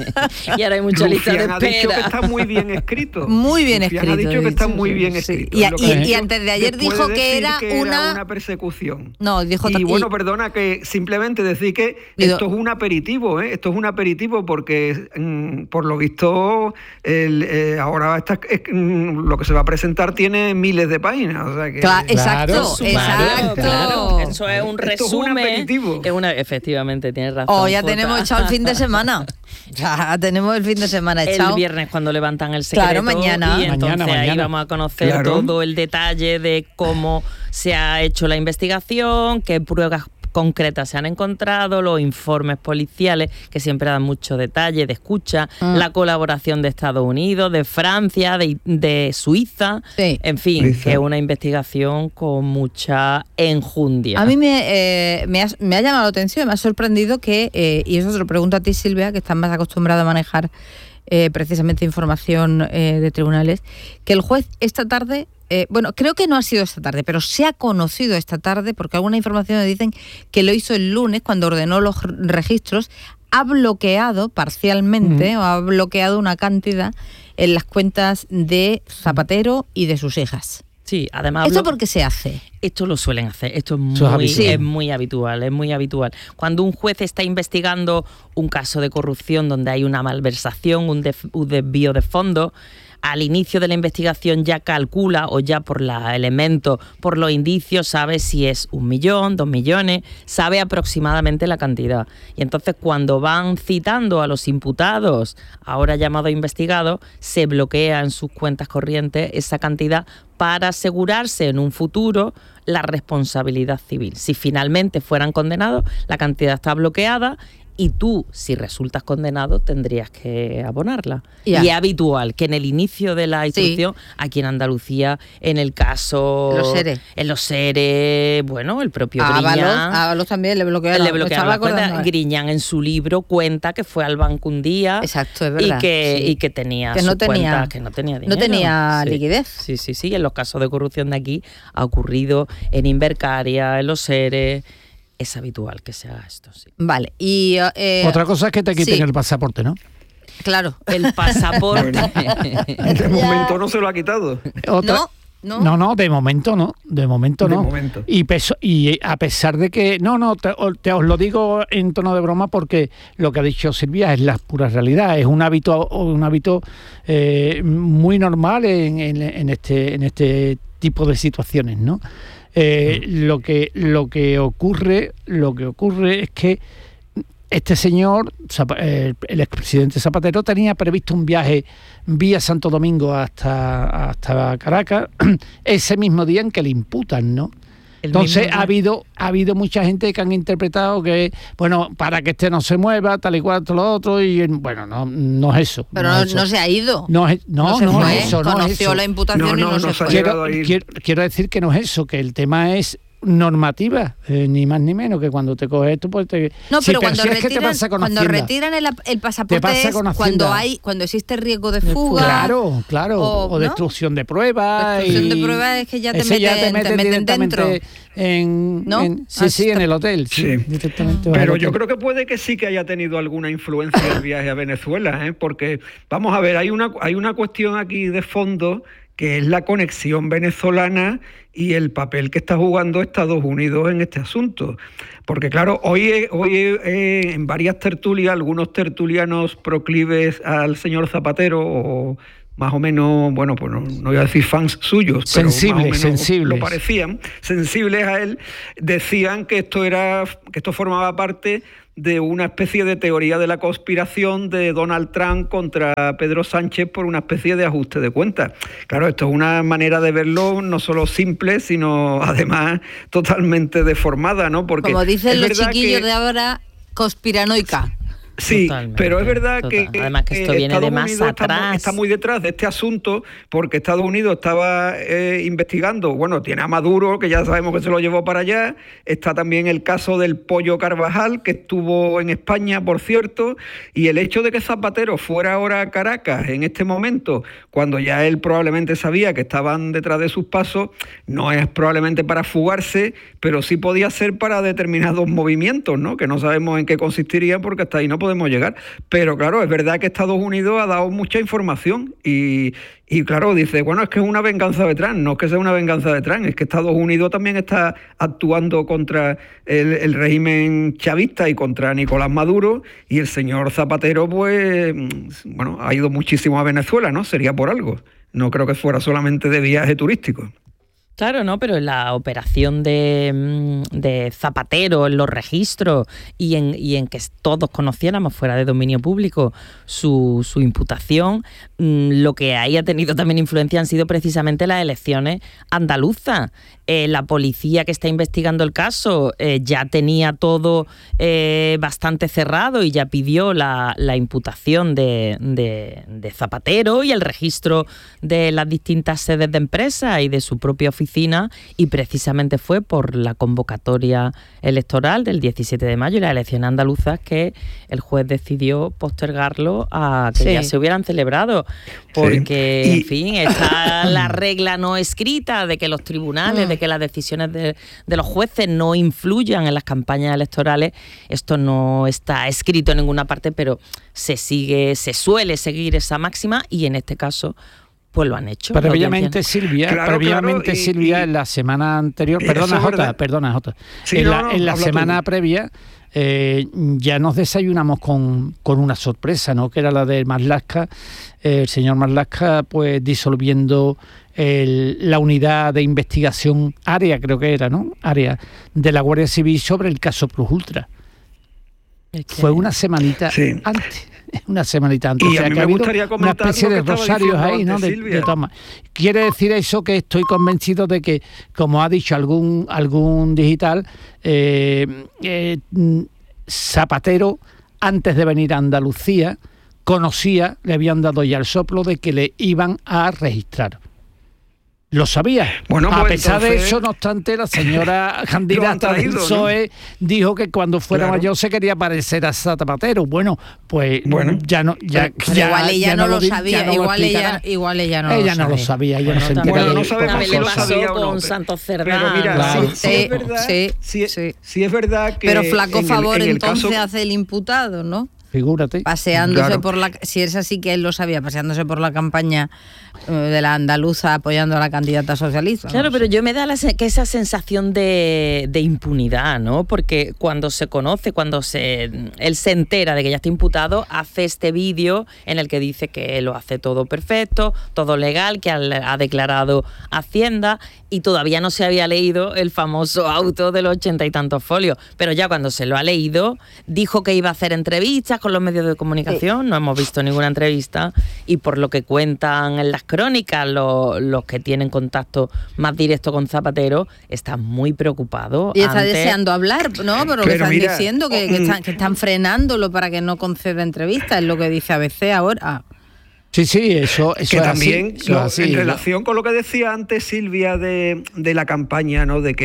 Y ahora hay mucha lista de espera. Ha dicho que está muy bien escrito. Muy bien Rufián escrito. ha dicho que está muy bien sí. escrito. Y, y, y antes de ayer dijo de que, era, que una... era una persecución. No, dijo y bueno, perdona, que simplemente decir que digo, esto es un aperitivo, ¿eh? Esto es un aperitivo porque mm, por lo visto el, eh, ahora esta, es, mm, lo que se va a presentar tiene miles de páginas. O sea que, claro, exacto, claro, exacto. Claro, eso es un resumen. Esto es un aperitivo. Es una, efectivamente, tienes razón. Oh, ya Jota. tenemos echado el fin de semana. Ya tenemos el fin de semana echado. El viernes cuando levantan el secreto. Claro, mañana. Y entonces mañana, ahí mañana. vamos a conocer claro. todo el detalle de cómo se ha hecho la investigación, qué pruebas concretas se han encontrado, los informes policiales que siempre dan mucho detalle de escucha, mm. la colaboración de Estados Unidos, de Francia, de, de Suiza, sí. en fin, Suiza. Que es una investigación con mucha enjundia. A mí me, eh, me, ha, me ha llamado la atención, me ha sorprendido que, eh, y eso te lo pregunto a ti, Silvia, que estás más acostumbrada a manejar eh, precisamente información eh, de tribunales, que el juez esta tarde... Eh, bueno, creo que no ha sido esta tarde, pero se ha conocido esta tarde, porque algunas informaciones dicen que lo hizo el lunes cuando ordenó los registros, ha bloqueado parcialmente mm. o ha bloqueado una cantidad en las cuentas de Zapatero y de sus hijas. Sí, además... ¿Esto por qué se hace? Esto lo suelen hacer, esto es muy, sí. es muy habitual, es muy habitual. Cuando un juez está investigando un caso de corrupción donde hay una malversación, un, def, un desvío de fondos, al inicio de la investigación ya calcula o ya por los elementos, por los indicios, sabe si es un millón, dos millones, sabe aproximadamente la cantidad. Y entonces cuando van citando a los imputados, ahora llamados investigados, se bloquea en sus cuentas corrientes esa cantidad para asegurarse en un futuro la responsabilidad civil. Si finalmente fueran condenados, la cantidad está bloqueada y tú, si resultas condenado, tendrías que abonarla. Yeah. Y es habitual que en el inicio de la instrucción, sí. aquí en Andalucía, en el caso... Los seres. En los seres, bueno, el propio a Griñán... A Ábalos también le bloquearon. Le bloquearon la cuenta. Griñán en su libro cuenta que fue al banco un día... Exacto, es verdad. Y que, sí. y que tenía que no su tenía, cuenta, que no tenía dinero. No tenía sí. liquidez. Sí, sí, sí. En los casos de corrupción de aquí ha ocurrido en Invercaria, en los seres... Es habitual que se haga esto, sí. Vale, y... Eh, Otra cosa es que te quiten sí. el pasaporte, ¿no? Claro. El pasaporte. De momento no se lo ha quitado. Otra, no. ¿No? no, no, de momento no, de momento de no. Momento. Y, peso, y a pesar de que, no, no, te, te os lo digo en tono de broma porque lo que ha dicho Silvia es la pura realidad, es un hábito, un hábito eh, muy normal en, en, en, este, en este tipo de situaciones, ¿no? Eh, lo que lo que ocurre lo que ocurre es que este señor, el expresidente Zapatero, tenía previsto un viaje vía Santo Domingo hasta, hasta Caracas ese mismo día en que le imputan, ¿no? El Entonces ha habido ha habido mucha gente que han interpretado que, bueno, para que este no se mueva, tal y cual, todo lo otro, y bueno, no, no es eso. Pero no, no, es eso. no se ha ido. No, es, no, no, se no es eso. Conoció no es eso. la imputación no, no, y no, no se se fue. Quiero, quiero, quiero decir que no es eso, que el tema es normativa, eh, ni más ni menos, que cuando te coges esto, pues te... No, si pero cuando retiran, cuando Hacienda. retiran el, el pasaporte es cuando hay cuando existe riesgo de fuga. Claro, claro, o, o ¿no? destrucción de pruebas. Destrucción y de pruebas es que ya te meten, ya te meten, te meten directamente dentro. En, ¿No? en, sí, sí, en el hotel. Sí, Sí. directamente. Pero yo creo que puede que sí que haya tenido alguna influencia el viaje a Venezuela, ¿eh? Porque, vamos a ver, hay una, hay una cuestión aquí de fondo que es la conexión venezolana y el papel que está jugando Estados Unidos en este asunto. Porque claro, hoy, hoy eh, en varias tertulias, algunos tertulianos proclives al señor Zapatero, o más o menos, bueno, pues no, no voy a decir fans suyos, pero sensibles, más o menos sensibles. lo parecían, sensibles a él, decían que esto era, que esto formaba parte de una especie de teoría de la conspiración de Donald Trump contra Pedro Sánchez por una especie de ajuste de cuentas. Claro, esto es una manera de verlo no solo simple, sino además totalmente deformada, ¿no? Porque como dicen los verdad chiquillos que... de ahora, conspiranoica. Sí, Totalmente, pero es verdad total. que, Además que esto eh, viene Estados de más Unidos atrás. Está, está muy detrás de este asunto, porque Estados Unidos estaba eh, investigando, bueno, tiene a Maduro, que ya sabemos que se lo llevó para allá, está también el caso del Pollo Carvajal, que estuvo en España, por cierto, y el hecho de que Zapatero fuera ahora a Caracas en este momento, cuando ya él probablemente sabía que estaban detrás de sus pasos, no es probablemente para fugarse, pero sí podía ser para determinados movimientos, ¿no? Que no sabemos en qué consistirían, porque hasta ahí no podemos llegar. Pero claro, es verdad que Estados Unidos ha dado mucha información y, y claro, dice, bueno, es que es una venganza de Trump. No es que sea una venganza de Trump, es que Estados Unidos también está actuando contra el, el régimen chavista y contra Nicolás Maduro, y el señor Zapatero, pues, bueno, ha ido muchísimo a Venezuela, ¿no? Sería por algo. No creo que fuera solamente de viaje turístico. Claro, no, pero en la operación de, de Zapatero, en los registros y en, y en que todos conociéramos fuera de dominio público su, su imputación, lo que haya tenido también influencia han sido precisamente las elecciones andaluzas. Eh, la policía que está investigando el caso eh, ya tenía todo eh, bastante cerrado y ya pidió la, la imputación de, de, de Zapatero y el registro de las distintas sedes de empresas y de su propia oficina, y precisamente fue por la convocatoria electoral del diecisiete de mayo y las elecciones andaluzas que el juez decidió postergarlo a que sí. ya se hubieran celebrado, porque, sí. y... en fin, está la regla no escrita de que los tribunales, de que las decisiones de, de los jueces no influyan en las campañas electorales. Esto no está escrito en ninguna parte, pero se sigue, se suele seguir esa máxima, y en este caso pues lo han hecho. Previamente, Silvia, claro, previamente, claro, y, Silvia, y, en la semana anterior, perdona Jota, perdona Jota, sí, en no, la, no, en la semana tú. previa eh, ya nos desayunamos con, con una sorpresa, ¿no? Que era la de Marlaska, eh, el señor Marlaska, pues disolviendo el, la unidad de investigación, área creo que era, ¿no? Área de la Guardia Civil sobre el caso Plus Ultra. Es que... Fue una semanita sí. antes. Una semanita antes. Y o sea, a mí que me ha gustaría comentar una especie de rosarios ahí, antes, ¿no? De, Silvia. de toma. Quiere decir eso que estoy convencido de que, como ha dicho algún algún digital, eh, eh, Zapatero, antes de venir a Andalucía, conocía, le habían dado ya el soplo de que le iban a registrar. Lo sabía. Bueno, pues a pesar entonces... de eso, no obstante, la señora candidata del P S O E, ¿no? Dijo que cuando fuera claro. mayor se quería parecer a Zapatero. Bueno, pues bueno. ya no, ya, ya igual ella ya no, no lo sabía, no igual lo ella, igual ella no ella lo no lo sabía, ella bueno, no se entera. Bueno, de no sabemos si lo sabía con o no, Santos Cerdán. Pero mira, claro. sí, sí, sí, es verdad, sí, sí, sí. sí es verdad que pero flaco en favor el, en el entonces caso... hace el imputado, ¿no? Figúrate. Paseándose claro. por la... Si es así que él lo sabía, paseándose por la campaña eh, de la andaluza apoyando a la candidata socialista. Claro, no pero sé. yo me da la, que esa sensación de, de impunidad, ¿no? Porque cuando se conoce, cuando se él se entera de que ya está imputado, hace este vídeo en el que dice que lo hace todo perfecto, todo legal, que ha, ha declarado Hacienda, y todavía no se había leído el famoso auto de los ochenta y tantos folios. Pero ya cuando se lo ha leído, dijo que iba a hacer entrevistas con los medios de comunicación, sí. No hemos visto ninguna entrevista, y por lo que cuentan en las crónicas los, los que tienen contacto más directo con Zapatero, están muy preocupados. Y está antes... deseando hablar, ¿no? Por lo que están mira, diciendo, que, que, están, que están frenándolo para que no conceda entrevistas, es lo que dice A B C ahora. Sí, sí, eso, eso que es también así, eso no, es así, en ¿no? relación con lo que decía antes Silvia de, de la campaña, ¿no? De que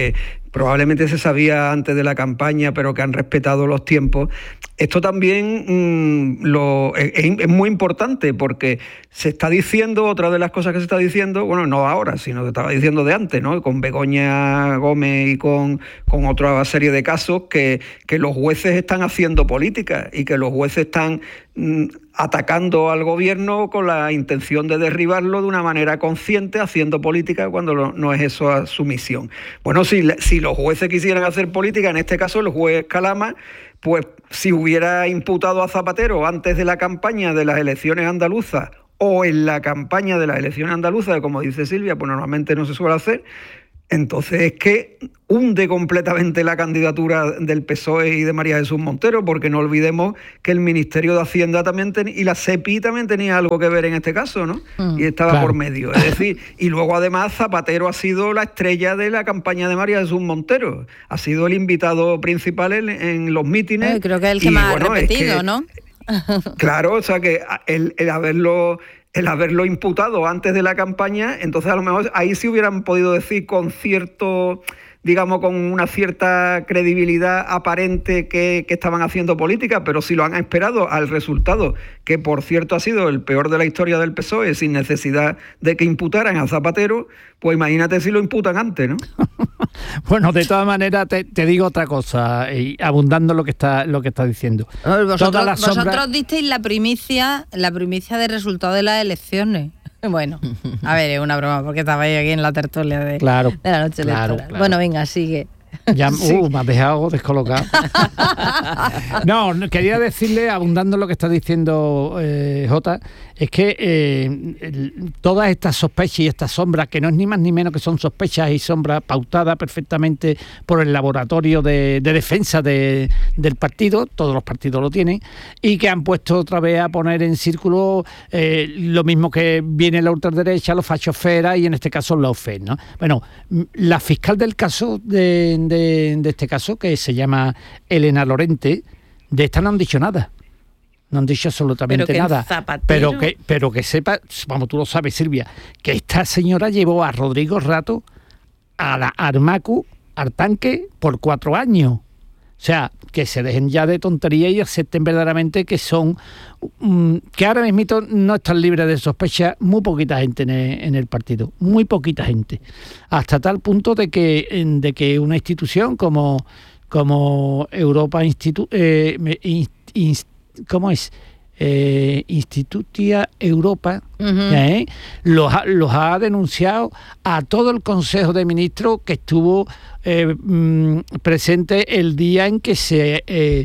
probablemente se sabía antes de la campaña, pero que han respetado los tiempos. Esto también mmm, lo, es, es muy importante porque se está diciendo, otra de las cosas que se está diciendo, bueno, no ahora, sino que estaba diciendo de antes, ¿no? Con Begoña Gómez y con, con otra serie de casos, que, que los jueces están haciendo política y que los jueces están mmm, atacando al gobierno con la intención de derribarlo de una manera consciente, haciendo política cuando no, no es eso su misión. Bueno, si, si los jueces quisieran hacer política, en este caso el juez Calama, pues si hubiera imputado a Zapatero antes de la campaña de las elecciones andaluzas o en la campaña de las elecciones andaluzas, como dice Silvia, pues normalmente no se suele hacer, entonces es que hunde completamente la candidatura del P S O E y de María Jesús Montero, porque no olvidemos que el Ministerio de Hacienda también ten, y la SEPI también tenía algo que ver en este caso, ¿no? Mm, y estaba claro. por medio. Es decir, y luego además Zapatero ha sido la estrella de la campaña de María Jesús Montero. Ha sido el invitado principal en, en los mítines. Eh, creo que es el que y, más bueno, ha repetido, es que, ¿no? Claro, o sea que el, el haberlo... el haberlo imputado antes de la campaña, entonces a lo mejor ahí sí hubieran podido decir con cierto, digamos, con una cierta credibilidad aparente que, que estaban haciendo política, pero si lo han esperado al resultado, que por cierto ha sido el peor de la historia del P S O E, sin necesidad de que imputaran a Zapatero, pues imagínate si lo imputan antes, ¿no? Bueno, de todas maneras te, te digo otra cosa, y abundando lo que está lo que está diciendo. Vosotros, la sombra... vosotros disteis la primicia, la primicia del resultado de las elecciones. Bueno, a ver, es una broma, porque estabais aquí en la tertulia de, claro, de la noche claro, electoral. Claro. Bueno, venga, sigue. Ya, sí. uh, me has dejado descolocado. No, quería decirle, abundando en lo que está diciendo eh, Jota, es que eh, el, todas estas sospechas y estas sombras, que no es ni más ni menos que son sospechas y sombras pautadas perfectamente por el laboratorio de, de defensa de, del partido, todos los partidos lo tienen, y que han puesto otra vez a poner en círculo eh, lo mismo que viene la ultraderecha, los fachosferas y en este caso la O F E, ¿no? Bueno, la fiscal del caso de De, de este caso, que se llama Elena Lorente, de esta no han dicho nada. No han dicho absolutamente pero que nada. Zapatero... Pero que pero que sepa, vamos, tú lo sabes, Silvia, que esta señora llevó a Rodrigo Rato a la Armacu, al tanque, por cuatro años. O sea, que se dejen ya de tontería y acepten verdaderamente que son, um, que ahora mismo no están libres de sospecha muy poquita gente en el, en el partido, muy poquita gente, hasta tal punto de que de que una institución como como Europa Institu eh, inst, inst, ¿cómo es? Eh, Institutia Europa, uh-huh. ¿eh? los, ha, los ha denunciado a todo el Consejo de Ministros que estuvo eh, mm, presente el día en que se, eh,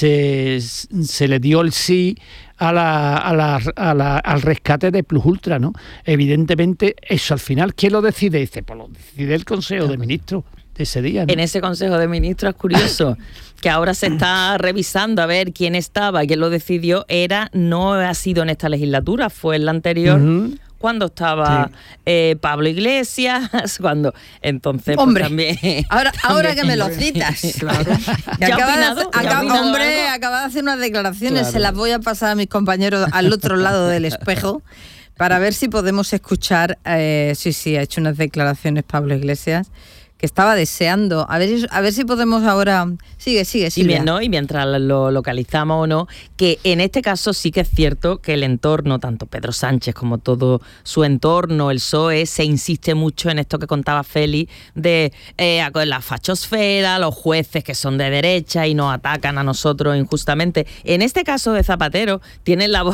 se, se le dio el sí a la, a la, a la, al rescate de Plus Ultra, ¿no? Evidentemente, eso al final, ¿quién lo decide? Dice, pues lo decide el Consejo de Ministros de ese día, ¿no? En ese Consejo de Ministros es curioso que ahora se está revisando a ver quién estaba, quién lo decidió. Era, no ha sido en esta legislatura, fue en la anterior. Uh-huh. Cuando estaba sí. eh, Pablo Iglesias, cuando entonces hombre, pues, también ahora, ahora que me lo citas, claro. ¿Ya acaba opinado, de, acaba, hombre, algo? acaba de hacer unas declaraciones, claro. Se las voy a pasar a mis compañeros al otro lado del espejo para ver si podemos escuchar. Eh, sí, sí, ha hecho unas declaraciones Pablo Iglesias que estaba deseando. A ver, a ver si podemos ahora... Sigue, sigue, Silvia. Y, ¿no? y mientras lo localizamos o no, que en este caso sí que es cierto que el entorno, tanto Pedro Sánchez como todo su entorno, el P S O E, se insiste mucho en esto que contaba Félix, de eh, la fachosfera, los jueces que son de derecha y nos atacan a nosotros injustamente. En este caso de Zapatero, tienen la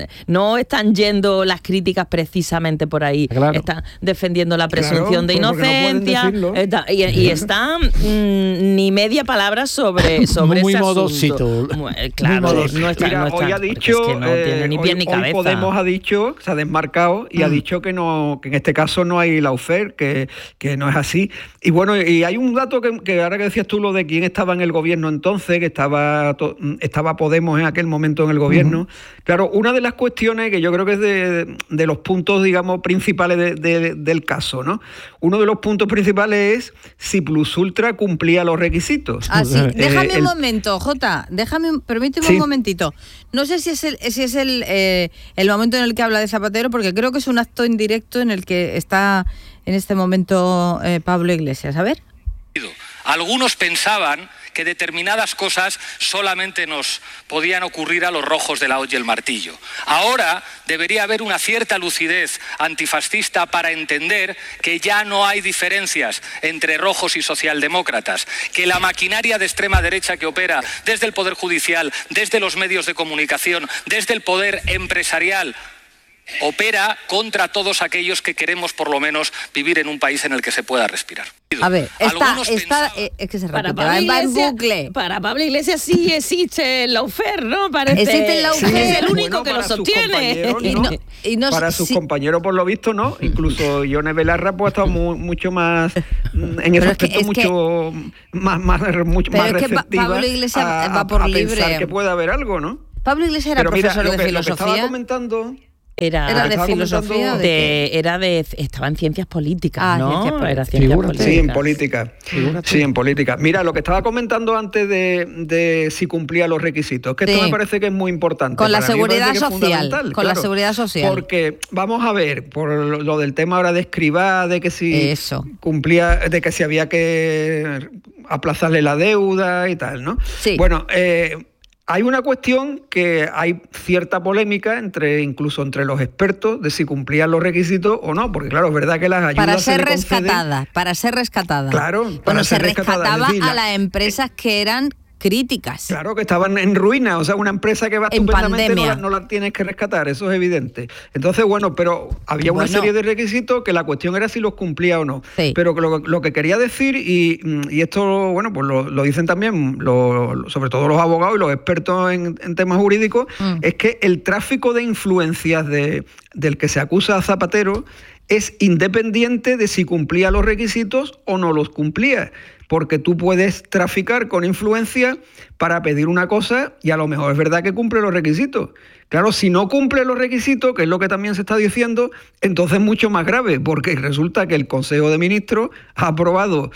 no están yendo las críticas precisamente por ahí. Claro. Están defendiendo la presunción claro, de inocencia... No Y, y está mmm, ni media palabra sobre, sobre muy ese modosito. asunto. Claro, muy modosito. no está, Mira, no está, hoy ha dicho, es que no eh, tiene ni pie hoy, ni cabeza. Hoy Podemos ha dicho, se ha desmarcado y mm. ha dicho que no, que en este caso no hay lawfare, que, que no es así. Y bueno, y hay un dato que, que ahora que decías tú lo de quién estaba en el gobierno entonces, que estaba, to, estaba Podemos en aquel momento en el gobierno. Mm. Claro, una de las cuestiones que yo creo que es de, de los puntos, digamos, principales de, de, del caso, ¿no? Uno de los puntos principales es si Plus Ultra cumplía los requisitos. Ah, sí. Déjame eh, el... un momento, Jota, déjame, permíteme sí. un momentito. No sé si es el, si es el, eh, el momento en el que habla de Zapatero, porque creo que es un acto indirecto en el que está en este momento eh, Pablo Iglesias. A ver. Algunos pensaban que determinadas cosas solamente nos podían ocurrir a los rojos de la hoz y el martillo. Ahora debería haber una cierta lucidez antifascista para entender que ya no hay diferencias entre rojos y socialdemócratas, que la maquinaria de extrema derecha que opera desde el Poder Judicial, desde los medios de comunicación, desde el poder empresarial, opera contra todos aquellos que queremos por lo menos vivir en un país en el que se pueda respirar. A ver, esta, esta eh, es que se repite, para Pablo va en Iglesias, bucle. Para Pablo Iglesias sí existe el lawfare, ¿no? Parece, existe el lawfare. Sí, es el único Bueno, que lo sostiene. ¿no? Y no, y no, para sus sí. compañeros, por lo visto, no. Incluso Ione Belarra pues, ha estado muy, mucho más, en ese Pero aspecto, es que, mucho es que, más, más, mucho pero más es que receptiva Pablo Iglesias a, va por a libre. pensar que puede haber algo, ¿no? Pablo Iglesias era Pero mira, profesor lo de que, filosofía. Lo que estaba comentando... Era, ¿Era de filosofía? De, de, era de, estaba en ciencias políticas, ah, ¿no? Ciencias políticas. Era ciencias políticas. Sí, en política. Figúrate. Sí, en política. Mira, lo que estaba comentando antes de, de si cumplía los requisitos, que sí. Esto me parece que es muy importante. Con la Para seguridad social. Con claro, la seguridad social. Porque, vamos a ver, por lo del tema ahora de Escrivá, de que si Eso. cumplía, de que si había que aplazarle la deuda y tal, ¿no? Sí. Bueno, eh, hay una cuestión que hay cierta polémica entre incluso entre los expertos de si cumplían los requisitos o no, porque claro, es verdad que las ayudas para ser se le conceden, rescatada, para ser rescatada. Claro, para bueno, ser se rescatada, rescataba es decir, a las empresas que eran críticas. Claro, que estaban en ruina, o sea, una empresa que va en estupendamente no la, pandemia. no la tienes que rescatar, eso es evidente. Entonces, bueno, pero había una bueno. serie de requisitos que la cuestión era si los cumplía o no. Sí. Pero lo, lo que quería decir, y, y esto, bueno, pues lo, lo dicen también, lo, sobre todo los abogados y los expertos en, en temas jurídicos, mm. es que el tráfico de influencias de, del que se acusa a Zapatero es independiente de si cumplía los requisitos o no los cumplía. Porque tú puedes traficar con influencia para pedir una cosa y a lo mejor es verdad que cumple los requisitos. Claro, si no cumple los requisitos, que es lo que también se está diciendo, entonces es mucho más grave, porque resulta que el Consejo de Ministros ha aprobado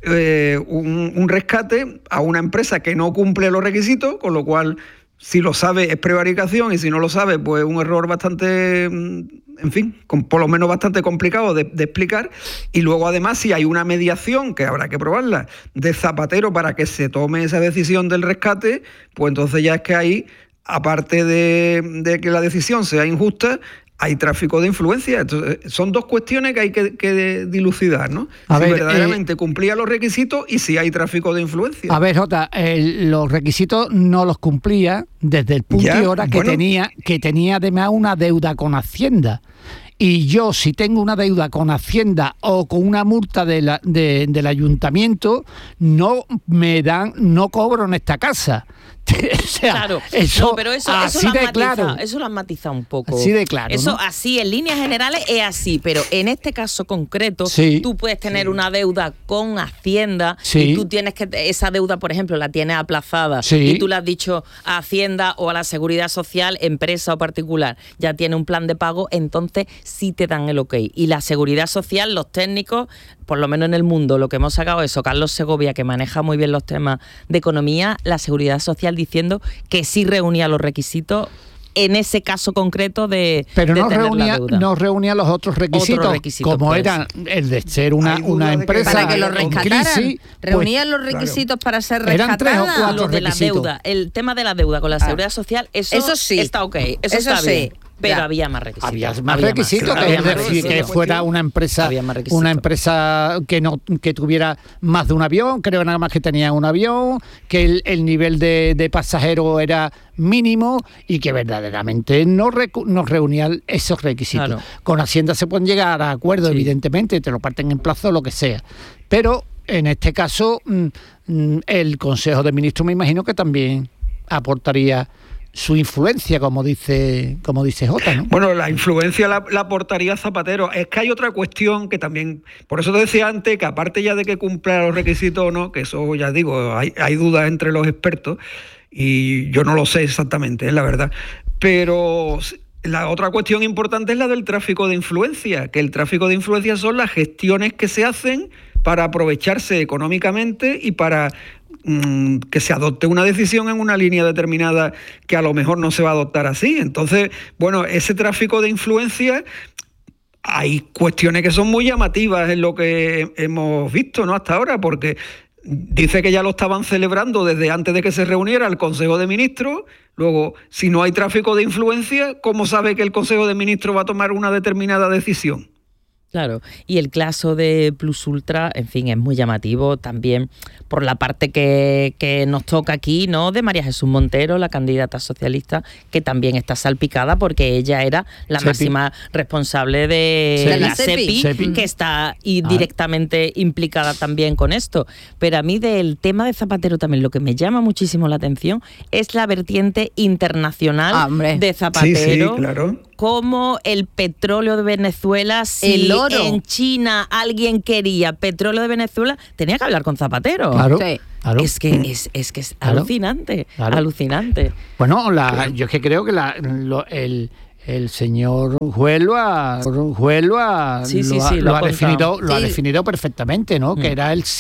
eh, un, un rescate a una empresa que no cumple los requisitos, con lo cual, si lo sabe, es prevaricación, y si no lo sabe, pues un error bastante... en fin, con, por lo menos bastante complicado de, de explicar. Y luego, además, si hay una mediación, que habrá que probarla, de Zapatero para que se tome esa decisión del rescate, pues entonces ya es que ahí, aparte de, de que la decisión sea injusta, hay tráfico de influencia. Entonces, son dos cuestiones que hay que, que dilucidar, ¿no? A si ver, verdaderamente eh, cumplía los requisitos y si hay tráfico de influencia. A ver, Jota, eh, los requisitos no los cumplía desde el punto ya, y hora que bueno. tenía, que tenía además una deuda con Hacienda. Y yo, si tengo una deuda con Hacienda o con una multa de la, de, del ayuntamiento, no me dan, no cobro en esta casa. O sea, claro, eso, no, pero eso, así eso, lo de han matizado, claro. eso lo han matizado un poco. Así de claro, Eso ¿no? así, en líneas generales es así, pero en este caso concreto, sí. tú puedes tener sí. una deuda con Hacienda sí. y tú tienes que, esa deuda, por ejemplo, la tienes aplazada sí. y tú le has dicho a Hacienda o a la Seguridad Social, empresa o particular, ya tiene un plan de pago, entonces sí te dan el ok. Y la Seguridad Social, los técnicos, por lo menos en el mundo, lo que hemos sacado eso, Carlos Segovia, que maneja muy bien los temas de economía, la Seguridad Social diciendo que sí reunía los requisitos en ese caso concreto de pero de no tener reunía la deuda. no reunía los otros requisitos, otros requisitos como pues. eran el de ser una, una empresa para que lo rescataran, crisis, reunían pues, los requisitos claro. para ser rescatada. Eran tres o cuatro lo de requisitos. la deuda, el tema de la deuda con la Seguridad ah. Social, eso, eso sí está ok, eso, eso está sí. bien. Pero ya. había más requisitos. Había más había requisitos, más, que, había es más decir, requisitos. que fuera una empresa, una empresa que no que tuviera más de un avión, creo nada más que tenía un avión, que el, el nivel de, de pasajeros era mínimo y que verdaderamente no, recu- no reunían esos requisitos. Claro. Con Hacienda se pueden llegar a acuerdos, sí. evidentemente, te lo parten en plazo o lo que sea. Pero en este caso, el Consejo de Ministros me imagino que también aportaría su influencia, como dice como dice Jota, ¿no? Bueno, la influencia la, la aportaría Zapatero. Es que hay otra cuestión que también, por eso te decía antes, que aparte ya de que cumpla los requisitos o no, que eso ya digo, hay, hay dudas entre los expertos, y yo no lo sé exactamente, es la verdad. Pero la otra cuestión importante es la del tráfico de influencia, que el tráfico de influencia son las gestiones que se hacen para aprovecharse económicamente y para que se adopte una decisión en una línea determinada que a lo mejor no se va a adoptar así. Entonces, bueno, ese tráfico de influencia, hay cuestiones que son muy llamativas en lo que hemos visto, ¿no? Hasta ahora, porque dice que ya lo estaban celebrando desde antes de que se reuniera el Consejo de Ministros. Luego, si no hay tráfico de influencia, ¿cómo sabe que el Consejo de Ministros va a tomar una determinada decisión? Claro, y el caso de Plus Ultra, en fin, es muy llamativo también por la parte que, que nos toca aquí, ¿no? De María Jesús Montero, la candidata socialista, que también está salpicada porque ella era la Sepi. máxima responsable de, Sepi. la SEPI, Sepi. que está y Ah. directamente implicada también con esto. Pero a mí del tema de Zapatero también lo que me llama muchísimo la atención es la vertiente internacional Ah, hombre. de Zapatero. Sí, sí, claro. Como el petróleo de Venezuela, si El oro. en China alguien quería petróleo de Venezuela, tenía que hablar con Zapatero. Claro, Sí. claro. Es que es, es que es Claro. alucinante, Claro. alucinante. Bueno, la, yo es que creo que la, lo- el, el señor juez lo ha, juez lo ha, Sí, sí, lo ha- sí, lo lo ha ha definido, contado. lo ha Sí. definido perfectamente, ¿no? Que Mm. era el